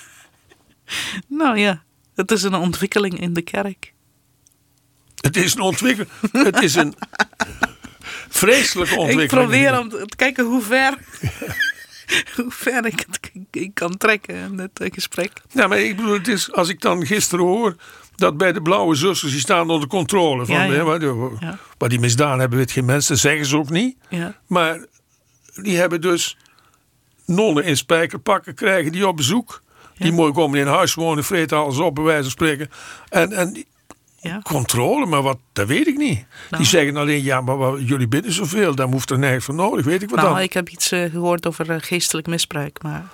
Nou ja, het is een ontwikkeling in de kerk. Het is een ontwikkeling. Het is een vreselijke ontwikkeling. Ik probeer om te kijken hoe ver, hoe ver ik het ik kan trekken in dit gesprek. Ja, maar ik bedoel, het is, als ik dan gisteren hoor dat bij de blauwe zusters, die staan onder controle. Van, ja, ja. Hè, wat, ja. wat die misdaan hebben, weet geen mensen, dat zeggen ze ook niet. Ja. Maar die hebben dus nonnen in spijkerpakken, krijgen die op bezoek. Ja. Die mooi komen in huis wonen, vreten alles op, bij wijze van spreken. En, en die, ja. controle, maar wat, dat weet ik niet. Nou. Die zeggen alleen, ja, maar wat, jullie bidden zoveel, daar hoeft er nergens voor nodig, weet ik wat nou, dan. Ik heb iets uh, gehoord over uh, geestelijk misbruik, maar...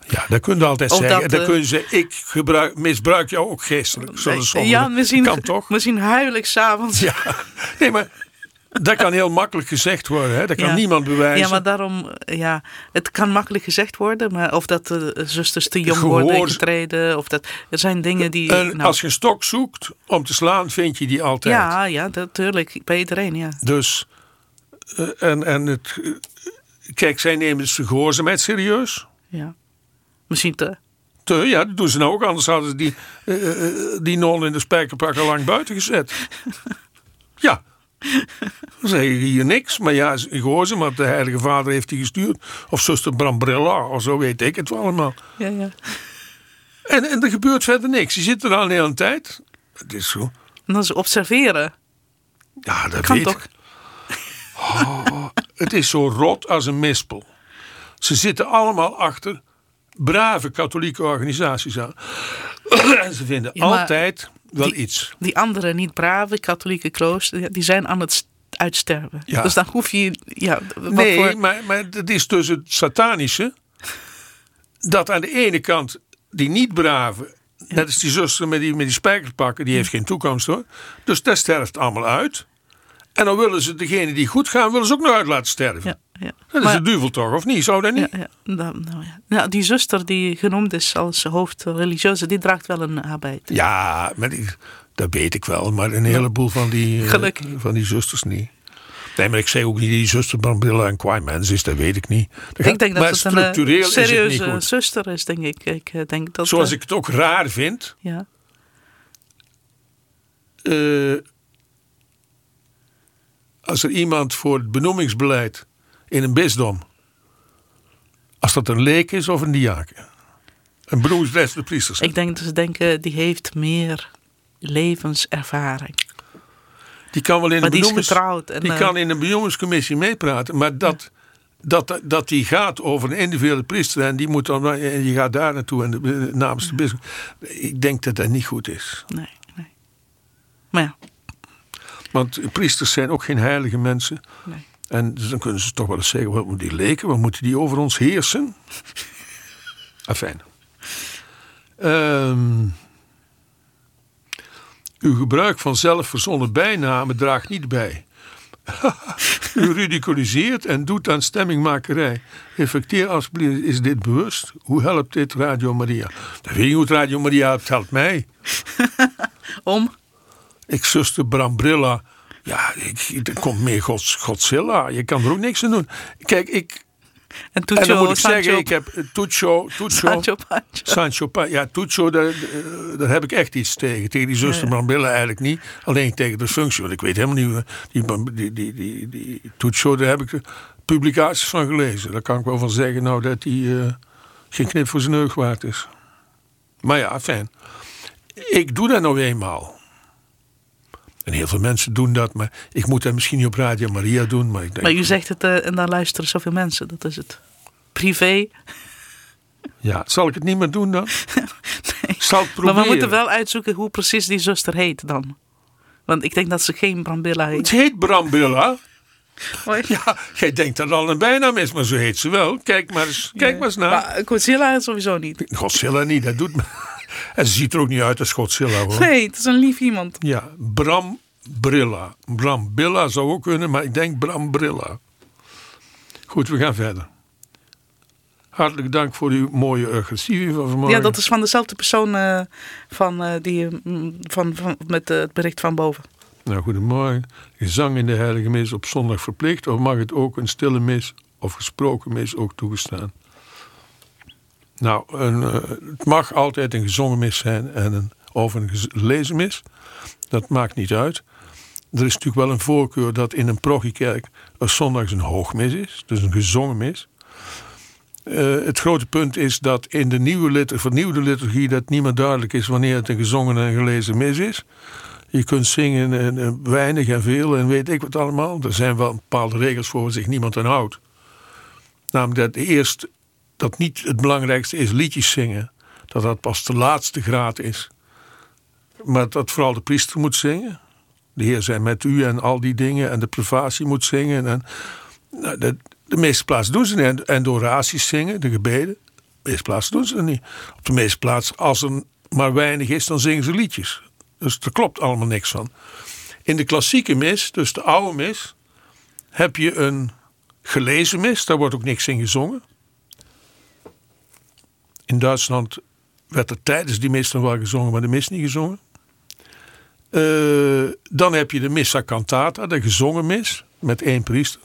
Ja, dat kun je altijd Of zeggen. dat, Dan uh, kun je zeggen, ik gebruik, misbruik jou ook geestelijk. Ja, misschien, kan toch? misschien huil ik 's avonds. Ja, nee, maar dat kan heel makkelijk gezegd worden. Hè? Dat kan ja. niemand bewijzen. Ja, maar daarom, ja, het kan makkelijk gezegd worden. Maar of dat de zusters te jong Gehoor... worden getreden. Of dat, er zijn dingen die... En nou, als je een stok zoekt om te slaan, vind je die altijd. Ja, ja, natuurlijk. Bij iedereen, ja. Dus, uh, en, en het... Uh, kijk, zij nemen dus de gehoorzaamheid serieus. Ja. Misschien te... Te, ja, dat doen ze nou ook. Anders hadden ze die, uh, uh, die non in de spijkerpak al lang buiten gezet. Ja. Dan zeg je hier niks. Maar ja, gehoorzaam, want de Heilige Vader heeft die gestuurd. Of zuster Brambrilla, of zo weet ik het wel allemaal. Ja, ja. En, en er gebeurt verder niks. Je zit er al een hele tijd. Het is zo. En dan ze observeren. Ja, dat kan weet toch? ik. Oh, het is zo rot als een mispel. Ze zitten allemaal achter brave katholieke organisaties aan. En ze vinden ja, altijd wel die, iets. Die andere niet brave katholieke kloosters, die zijn aan het uitsterven. Ja. Dus dan hoef je... Ja, wat nee, voor... maar, maar het is dus het satanische. Dat aan de ene kant die niet brave... Ja. Net als die zuster met die, met die spijkerpakken, die heeft geen toekomst hoor. Dus dat sterft allemaal uit. En dan willen ze degene die goed gaan, willen ze ook nog uit laten sterven. Ja, ja. Dat maar, is de duivel toch, of niet? Zou dat niet? Ja, ja. Nou, nou, ja. Nou, die zuster die genoemd is als hoofdreligieuze, die draagt wel een habit. Ja, maar die, dat weet ik wel. Maar een heleboel van die, uh, van die zusters niet. Nee, maar ik zei ook niet die zuster Brambrilla een kwaai mens is, dat weet ik niet. Dat ik denk dat maar het structureel een serieuze is het niet goed. zuster is, denk ik. ik denk dat, Zoals uh, ik het ook raar vind. Ja. Uh, als er iemand voor het benoemingsbeleid in een bisdom, als dat een leek is of een diaken, een benoemingsbeleid van de priesters. Ik denk dat ze denken, die heeft meer levenservaring. Die kan wel in maar een die is getrouwd. En, die uh, kan in een benoemingscommissie meepraten, maar dat, ja. dat, dat die gaat over een individuele priester en die moet dan en je gaat daar naartoe en de, namens de bisschop. Ik denk dat dat niet goed is. Nee, nee. Maar ja. Want priesters zijn ook geen heilige mensen. Nee. En dus dan kunnen ze toch wel eens zeggen, wat moeten die leken? Wat moeten die over ons heersen? Afijn. Um, uw gebruik van zelfverzonnen bijnamen draagt niet bij. U ridiculiseert en doet aan stemmingmakerij. Reflecteer alsjeblieft, is dit bewust? Hoe helpt dit Radio Maria? Dat weet je hoe het Radio Maria helpt, helpt mij. Om? Ik zuster Brambrilla. Ja, ik, er komt meer Gods, Godzilla. Je kan er ook niks aan doen. Kijk, ik... En, Tuccio, en dan moet ik Sancho, zeggen, ik heb Tuccio... Tuccio Sancho Pancho. Sancho Pancho. Ja, Tuccio, daar, daar heb ik echt iets tegen. Tegen die zuster ja. Brambrilla eigenlijk niet. Alleen tegen de functie. Want ik weet helemaal niet... Die, die, die, die, die Tuccio, daar heb ik publicaties van gelezen. Daar kan ik wel van zeggen nou dat hij uh, geen knip voor zijn neus waard is. Maar ja, fijn. Ik doe dat nou eenmaal. En heel veel mensen doen dat, maar ik moet dat misschien niet op Radio Maria doen. Maar, ik denk, maar u zegt het uh, en dan luisteren zoveel mensen, dat is het. Privé. Ja, zal ik het niet meer doen dan? Nee. Zal ik proberen. Maar we moeten wel uitzoeken hoe precies die zuster heet dan. Want ik denk dat ze geen Brambrilla heet. Het heet Brambrilla. Hoi. Ja, jij denkt dat al een bijnaam is, maar zo heet ze wel. Kijk maar eens, kijk ja. maar eens naar. Maar Godzilla sowieso niet. Godzilla niet, dat doet me. En ze ziet er ook niet uit als Godzilla hoor. Nee, het is een lief iemand. Ja, Brambrilla. Brambilla zou ook kunnen, maar ik denk Brambrilla. Goed, we gaan verder. Hartelijk dank voor uw mooie agressie van vanmorgen. Ja, dat is van dezelfde persoon uh, van, uh, die, uh, van, van, met uh, het bericht van boven. Nou, goedemorgen. Gezang in de heilige mis op zondag verplicht, of mag het ook een stille mis of gesproken mis ook toegestaan? Nou, een, uh, het mag altijd een gezongen mis zijn en een, of een gelezen mis. Dat maakt niet uit. Er is natuurlijk wel een voorkeur dat in een parochiekerk er zondags een hoogmis is, dus een gezongen mis. Uh, het grote punt is dat in de nieuwe litur- vernieuwde liturgie dat niet meer duidelijk is wanneer het een gezongen en gelezen mis is. Je kunt zingen en, en weinig en veel en weet ik wat allemaal. Er zijn wel bepaalde regels voor waar zich niemand aan houdt. Namelijk dat eerst dat niet het belangrijkste is liedjes zingen. Dat dat pas de laatste graad is. Maar dat vooral de priester moet zingen. De Heer zij met u en al die dingen. En de privatie moet zingen. En, nou, de, de meeste plaatsen doen ze en, en de oraties zingen, de gebeden. meeste plaatsen doen ze dat niet. Op de meeste plaatsen, als er maar weinig is, dan zingen ze liedjes. Dus er klopt allemaal niks van. In de klassieke mis, dus de oude mis, heb je een gelezen mis. Daar wordt ook niks in gezongen. In Duitsland werd er tijdens die mis dan wel gezongen, maar de mis niet gezongen. Uh, dan heb je de missa cantata, de gezongen mis, met één priester.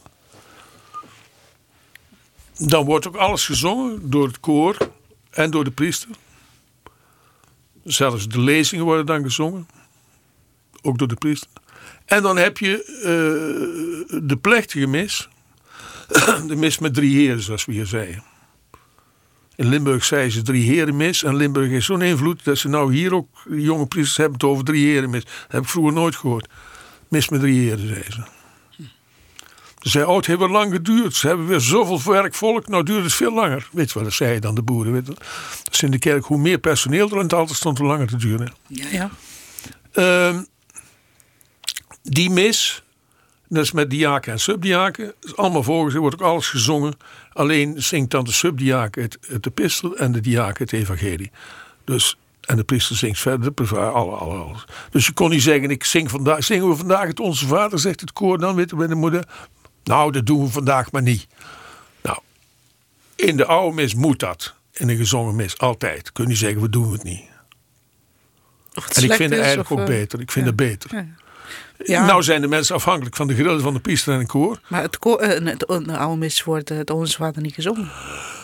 Dan wordt ook alles gezongen door het koor en door de priester. Zelfs de lezingen worden dan gezongen. Ook door de priester. En dan heb je uh, de plechtige mis. De mis met drie heren, zoals we hier zeiden. In Limburg zeiden ze drie heren mis. En Limburg heeft zo'n invloed dat ze nou hier ook jonge priesters hebben het over drie heren mis. Dat heb ik vroeger nooit gehoord. Mis met drie heren, zeiden ze. Ze zeiden, oh, het heeft wel lang geduurd. Ze hebben weer zoveel werkvolk. Nou duurt het veel langer. Weet je wat, dat zeiden dan de boeren. Weet je. Dat is in de kerk, hoe meer personeel er in het altaar stond, hoe langer te duren. Ja, ja. Uh, die mis, dat is met diaken en subdiaken. Dat is allemaal volgens, er wordt ook alles gezongen. Alleen zingt dan de subdiaken het, het epistel en de diaken het evangelie. Dus, en de priester zingt verder, alle, alle, alles. Dus je kon niet zeggen, ik zing vandaag, zingen we vandaag het Onze Vader, zegt het koor dan, weet je, bij de moeder. Nou, dat doen we vandaag maar niet. Nou, in de oude mis moet dat. In een gezongen mis, altijd. Kun je zeggen, we doen het niet. En ik vind het eigenlijk of, ook uh, beter. Ik vind ja. het beter. Ja. Ja. Nou zijn de mensen afhankelijk van de gedeelte van de priester en een koor. Maar het koor, uh, het, de oude mis wordt het Onze Vader niet gezongen.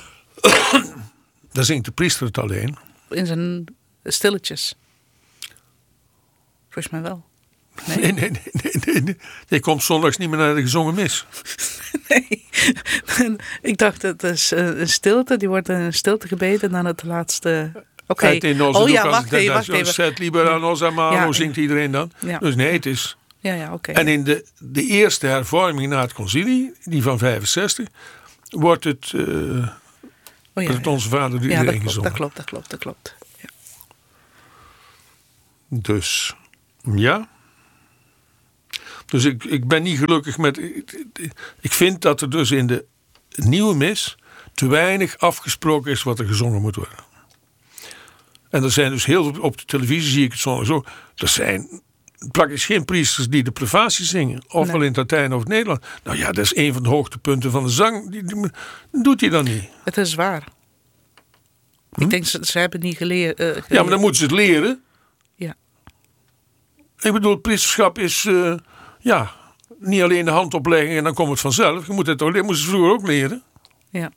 Dan zingt de priester het alleen. In zijn stilletjes. Volgens mij wel. Nee, nee, nee, nee, nee, nee. Je komt zondags niet meer naar de gezongen mis. Nee. Ik dacht, het is een stilte. Die wordt in stilte gebeden dan het laatste... Oké. Okay. Oh ja, wacht even, wacht even. Zet lieber aan ons amaro, ja, zingt iedereen dan. Ja. Dus nee, het is... Ja, ja, oké. Okay. En in de, de eerste hervorming na het concilie, die van vijfenzestig, wordt het... Uh, oh ja, het Onze Vader door ja, iedereen dat gezongen. Dat klopt, dat klopt, dat klopt. Ja. Dus, ja... Dus ik, ik ben niet gelukkig met... Ik vind dat er dus in de nieuwe mis te weinig afgesproken is wat er gezongen moet worden. En er zijn dus heel veel... Op de televisie zie ik het soms zo. Er zijn praktisch geen priesters die de privatie zingen. Ofwel nee. in het Latijn of het Nederlands. Nou ja, dat is een van de hoogtepunten van de zang. Die, die, doet hij dan niet. Het is waar. Hm? Ik denk, ze, ze hebben niet geleerd, uh, geleerd. Ja, maar dan moeten ze het leren. Ja. Ik bedoel, het priesterschap is... Uh, Ja, niet alleen de hand opleggen en dan komt het vanzelf. Je moet het ook leren. Moesten ze vroeger ook leren. Ja.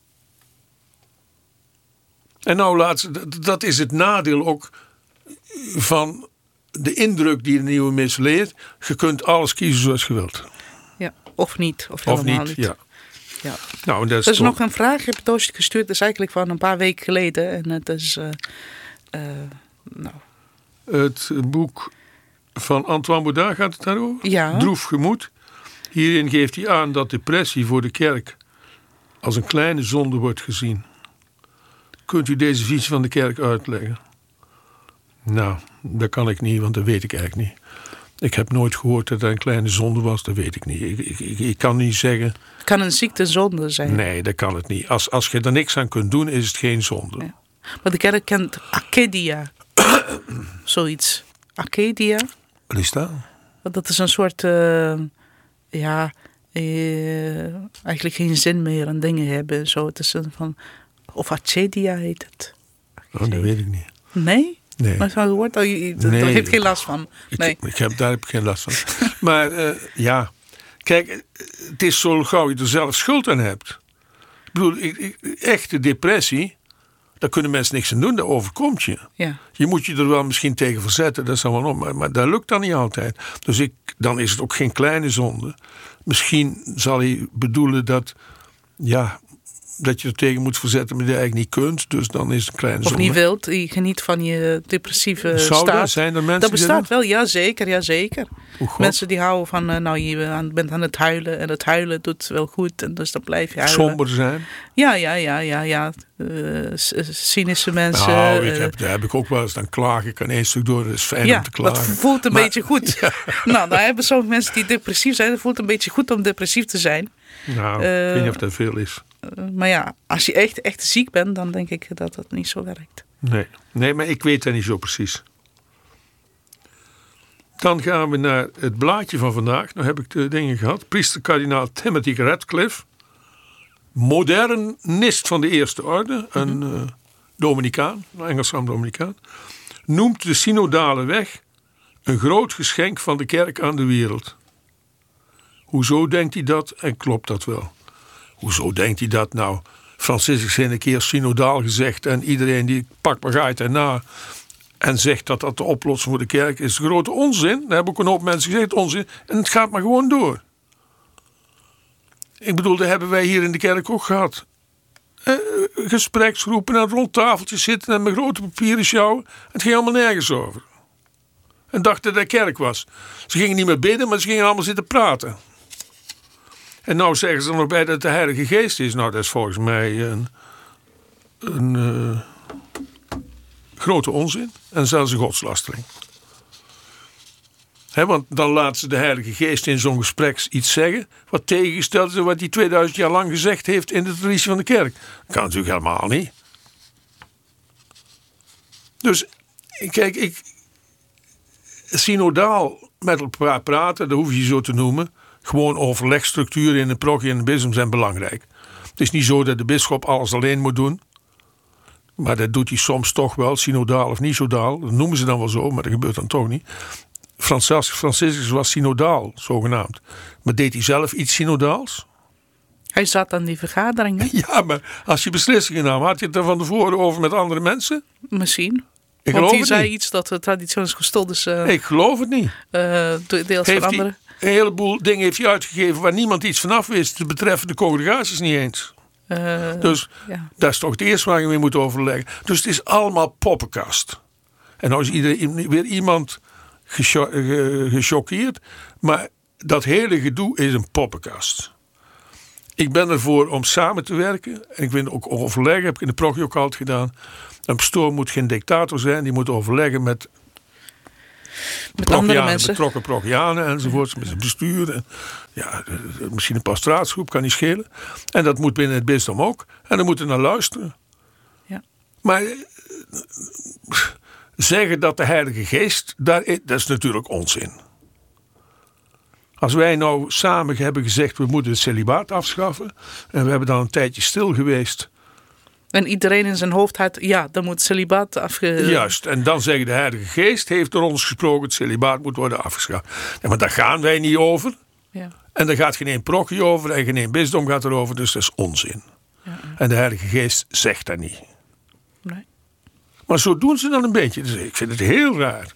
En nou laat ze, dat is het nadeel ook van de indruk die de nieuwe mis leert. Je kunt alles kiezen zoals je wilt. Ja, of niet. Of, of helemaal niet, niet. ja. Ja. Nou, dat is er is toch... nog een vraag. Ik heb het doosje gestuurd. Dat is eigenlijk van een paar weken geleden. En het is... Uh, uh, nou. Het boek... Van Antoine Baudin gaat het daarover? Ja. Droef gemoed. Hierin geeft hij aan dat depressie voor de kerk als een kleine zonde wordt gezien. Kunt u deze visie van de kerk uitleggen? Nou, dat kan ik niet, want dat weet ik eigenlijk niet. Ik heb nooit gehoord dat dat een kleine zonde was, dat weet ik niet. Ik, ik, ik, ik kan niet zeggen... Kan een ziekte zonde zijn? Nee, dat kan het niet. Als, als je er niks aan kunt doen, is het geen zonde. Ja. Maar de kerk kent acedia. Zoiets. Acedia. Wat is dat? Dat is een soort, uh, ja, uh, eigenlijk geen zin meer aan dingen hebben. Zo, het is een van, of acedia heet het. Oh, dat weet ik niet. Nee? Nee. Maar zo'n woord, oh, je, daar nee, heb je geen last van. Nee. Ik, ik heb, daar heb ik geen last van. Maar uh, ja, kijk, het is zo gauw je er zelf schuld aan hebt. Ik bedoel, ik, ik, echte depressie... Daar kunnen mensen niks aan doen, dat overkomt je. Ja. Je moet je er wel misschien tegen verzetten, dat is allemaal op, maar, maar dat lukt dan niet altijd. Dus ik, dan is het ook geen kleine zonde. Misschien zal hij bedoelen dat, ja, dat je er tegen moet verzetten, maar je eigenlijk niet kunt. Dus dan is het een kleine of zonde. niet wilt, je geniet van je depressieve Zou staat. Dat, zijn er mensen dat bestaat die wel, ja zeker, ja zeker. Oh, mensen die houden van, uh, nou je bent aan het huilen en het huilen doet wel goed. En dus dan blijf je huilen. Somber zijn. Ja, ja, ja, ja, ja. Uh, cynische mensen. Nou, ik uh, heb, daar heb ik ook wel eens, dan klaag ik aan één stuk door. Dat is fijn ja, om te klagen. dat voelt een maar, beetje goed. Ja. Nou, dan hebben sommige mensen die depressief zijn. Het voelt een beetje goed om depressief te zijn. Nou, uh, ik weet niet of dat veel is. Uh, maar ja, als je echt, echt ziek bent, dan denk ik dat het niet zo werkt. Nee, nee, maar ik weet dat niet zo precies. Dan gaan we naar het blaadje van vandaag. Nou heb ik de dingen gehad. Priester kardinaal Timothy Radcliffe. Modernist van de eerste orde. Een mm-hmm. uh, Dominicaan, een Engelsman Dominicaan. Noemt de synodale weg een groot geschenk van de kerk aan de wereld. Hoezo denkt hij dat en klopt dat wel? Hoezo denkt hij dat nou? Franciscus heeft een keer synodaal gezegd en iedereen die pakt maar gaat erna en zegt dat dat de oplossing voor de kerk is. Grote onzin. Daar hebben ook een hoop mensen gezegd onzin. En het gaat maar gewoon door. Ik bedoel, dat hebben wij hier in de kerk ook gehad. Eh, gespreksgroepen en rond tafeltjes zitten en met grote papieren sjouwen. Het ging allemaal nergens over. En dachten dat het kerk was. Ze gingen niet meer bidden, maar ze gingen allemaal zitten praten. En nou zeggen ze er nog bij dat het de Heilige Geest is. Nou, dat is volgens mij een, een uh, grote onzin. En zelfs een godslastering. He, want dan laten ze de Heilige Geest in zo'n gesprek iets zeggen. Wat tegengesteld is wat hij tweeduizend jaar lang gezegd heeft in de traditie van de kerk. Dat kan natuurlijk helemaal niet. Dus, kijk, ik... synodaal met elkaar praten, dat hoef je zo te noemen. Gewoon overlegstructuren in de parochie en de bisdom zijn belangrijk. Het is niet zo dat de bisschop alles alleen moet doen. Maar dat doet hij soms toch wel, synodaal of niet synodaal. Dat noemen ze dan wel zo, maar dat gebeurt dan toch niet. Franciscus, Franciscus was synodaal, zogenaamd. Maar deed hij zelf iets synodaals? Hij zat aan die vergaderingen. Ja, maar als je beslissingen nam, had je het er van tevoren over met andere mensen? Misschien. Ik Want hij zei niet. iets dat de traditionis custodes uh, ik geloof het niet. Uh, deels heeft veranderen. Hij, een heleboel dingen heeft hij uitgegeven waar niemand iets vanaf wist. De betreffende congregaties niet eens. Uh, dus ja. Dat is toch het eerste waar je mee moet overleggen. Dus het is allemaal poppenkast. En nou is iedereen, weer iemand gechoqueerd. Maar dat hele gedoe is een poppenkast. Ik ben ervoor om samen te werken. En ik vind ook overleggen, heb ik in de parochie ook altijd gedaan. Een pastoor moet geen dictator zijn. Die moet overleggen met, met andere mensen. Betrokken parochianen enzovoorts. Met zijn bestuur. En, ja, misschien een pastoraatsgroep, kan niet schelen. En dat moet binnen het bisdom ook. En dan moeten we naar luisteren. Ja. Maar zeggen dat de Heilige Geest, daar, dat is natuurlijk onzin. Als wij nou samen hebben gezegd, we moeten het celibaat afschaffen. En we hebben dan een tijdje stil geweest. En iedereen in zijn hoofd had, ja, dan moet het celibaat afge... Juist, en dan zeggen de Heilige Geest heeft door ons gesproken, het celibaat moet worden afgeschaft. Ja, maar daar gaan wij niet over. Ja. En daar gaat geen één parochie over en geen één bisdom gaat erover, dus dat is onzin. Ja, ja. En de Heilige Geest zegt dat niet. Nee. Maar zo doen ze dan een beetje. Dus ik vind het heel raar.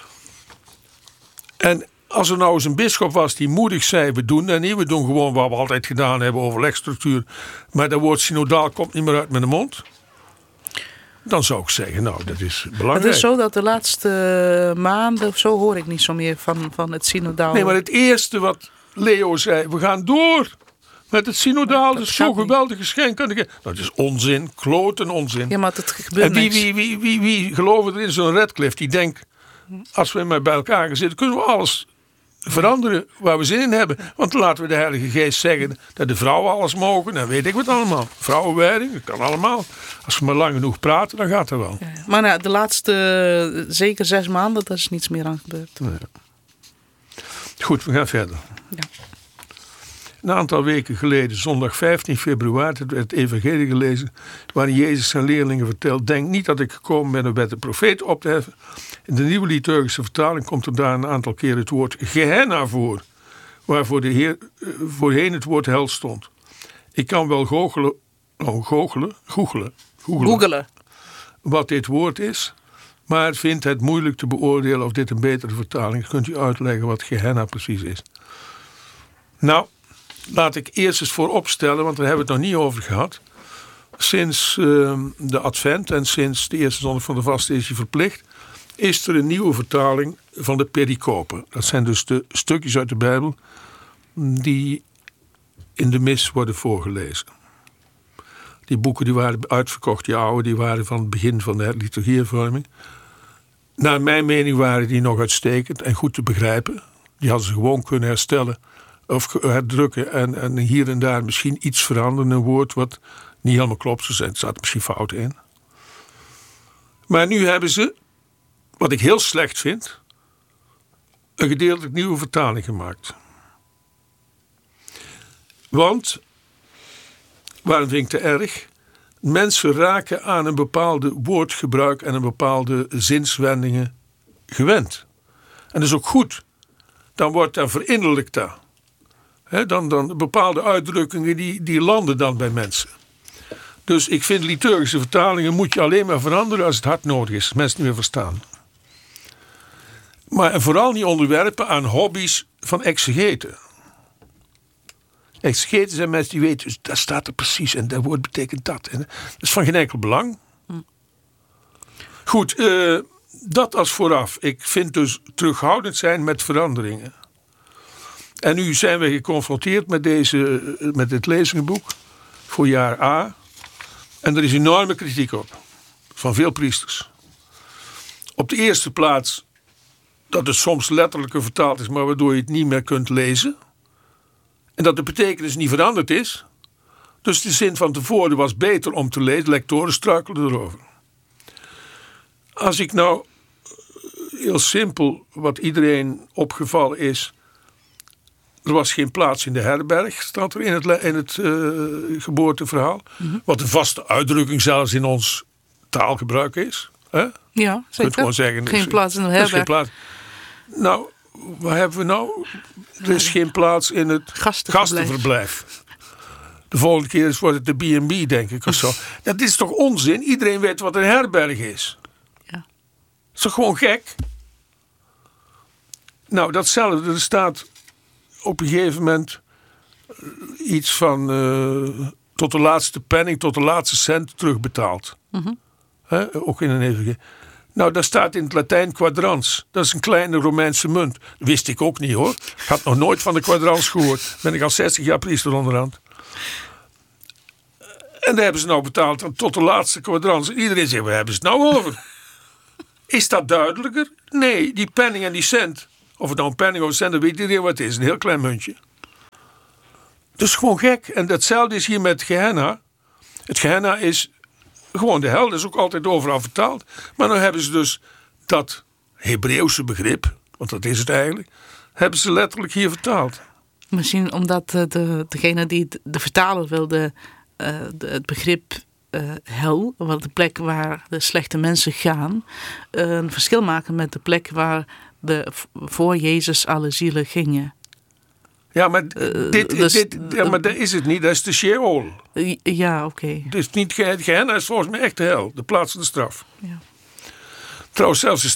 En als er nou eens een bisschop was die moedig zei, we doen dat niet, we doen gewoon wat we altijd gedaan hebben, overlegstructuur, maar dat woord synodaal komt niet meer uit mijn mond. Dan zou ik zeggen, nou, dat is belangrijk. Het is zo dat de laatste maanden of zo hoor ik niet zo meer van, van het synodaal. Nee, maar het eerste wat Leo zei, we gaan door met het synodaal, dat is zo'n geweldig geschenk. Nou, dat is onzin, kloten onzin. Ja, maar het gebeurt en wie, wie, wie, wie, wie geloven er in zo'n Radcliffe die denkt, als we maar bij elkaar gaan zitten, kunnen we alles veranderen waar we zin in hebben. Want laten we de Heilige Geest zeggen dat de vrouwen alles mogen. Dan weet ik wat allemaal. Vrouwenwijding, dat kan allemaal. Als we maar lang genoeg praten, dan gaat dat wel. Ja, ja. Maar nou, de laatste zeker zes maanden, daar is niets meer aan gebeurd. Nee. Goed, we gaan verder. Ja. Een aantal weken geleden, zondag vijftien februari, werd het evangelie gelezen, waarin Jezus zijn leerlingen vertelt, denk niet dat ik gekomen ben om met de profeet op te heffen. In de nieuwe liturgische vertaling komt er daar een aantal keren het woord Gehenna voor, waarvoor de Heer voorheen het woord hel stond. Ik kan wel goochelen, oh, goochelen, googelen, googelen, googelen wat dit woord is, maar vind het moeilijk te beoordelen of dit een betere vertaling is. Kunt u uitleggen wat Gehenna precies is? Nou, laat ik eerst eens voorop stellen, want daar hebben we het nog niet over gehad. Sinds uh, de Advent en sinds de eerste zondag van de vaste is je verplicht, is er een nieuwe vertaling van de pericopen. Dat zijn dus de stukjes uit de Bijbel die in de mis worden voorgelezen. Die boeken die waren uitverkocht, die oude, die waren van het begin van de liturgievorming. Naar mijn mening waren die nog uitstekend en goed te begrijpen. Die hadden ze gewoon kunnen herstellen of herdrukken en, en hier en daar misschien iets veranderen, een woord wat niet helemaal klopt. Er staat misschien fout in. Maar nu hebben ze, wat ik heel slecht vind, een gedeeltelijk nieuwe vertaling gemaakt. Want, waarom vind ik het erg? Mensen raken aan een bepaalde woordgebruik en een bepaalde zinswendingen gewend. En dat is ook goed. Dan wordt dat verinnerlijkt dat. He, dan, dan bepaalde uitdrukkingen die, die landen dan bij mensen. Dus ik vind liturgische vertalingen moet je alleen maar veranderen als het hard nodig is. Als mensen niet meer verstaan. Maar vooral niet onderwerpen aan hobby's van exegeten. Exegeten zijn mensen die weten, dus dat staat er precies en dat woord betekent dat. En dat is van geen enkel belang. Hm. Goed, uh, dat als vooraf. Ik vind dus terughoudend zijn met veranderingen. En nu zijn we geconfronteerd met, deze, met dit lezingenboek voor jaar A. En er is enorme kritiek op. Van veel priesters. Op de eerste plaats dat het soms letterlijker vertaald is, maar waardoor je het niet meer kunt lezen. En dat de betekenis niet veranderd is. Dus de zin van tevoren was beter om te lezen. Lectoren struikelden erover. Als ik nou heel simpel, wat iedereen opgevallen is. Er was geen plaats in de herberg, staat er in het, in het uh, geboorteverhaal. Mm-hmm. Wat een vaste uitdrukking zelfs in ons taalgebruik is. Hè? Ja, zeker. Gewoon zeggen, geen dus, plaats in de herberg. Geen plaats. Nou, wat hebben we nou? Er is geen plaats in het gastenverblijf. gastenverblijf. De volgende keer wordt het de B en B, denk ik, of zo. Dat is toch onzin? Iedereen weet wat een herberg is. Ja. Dat is toch gewoon gek? Nou, datzelfde. Er staat op een gegeven moment iets van uh, tot de laatste penning, tot de laatste cent terugbetaald. Mm-hmm. He, ook in een evangelie. Nou, daar staat in het Latijn quadrans. Dat is een kleine Romeinse munt. Dat wist ik ook niet, hoor. Ik had nog nooit van de quadrans gehoord. Ben ik al zestig jaar priester onderhand. En daar hebben ze nou betaald tot de laatste quadrans. En iedereen zegt, waar hebben ze het nou over? Is dat duidelijker? Nee, die penning en die cent. Of het nou een penning of een cent, dan weet iedereen wat het is. Een heel klein muntje. Dus gewoon gek. En datzelfde is hier met Gehenna. Het Gehenna is gewoon de hel. Dat is ook altijd overal vertaald. Maar dan hebben ze dus dat Hebreeuwse begrip, want dat is het eigenlijk, hebben ze letterlijk hier vertaald. Misschien omdat de, degene die de vertaler wilde uh, de, het begrip uh, hel, de plek waar de slechte mensen gaan, uh, een verschil maken met de plek waar de voor Jezus alle zielen gingen. Ja, maar, dit, uh, dus, dit, ja, maar dat is het niet. Dat is de Sheol. Ja, oké. Okay. Het is niet Gehenna, is volgens mij echt de hel. De plaats van de straf. Ja. Trouwens, zelfs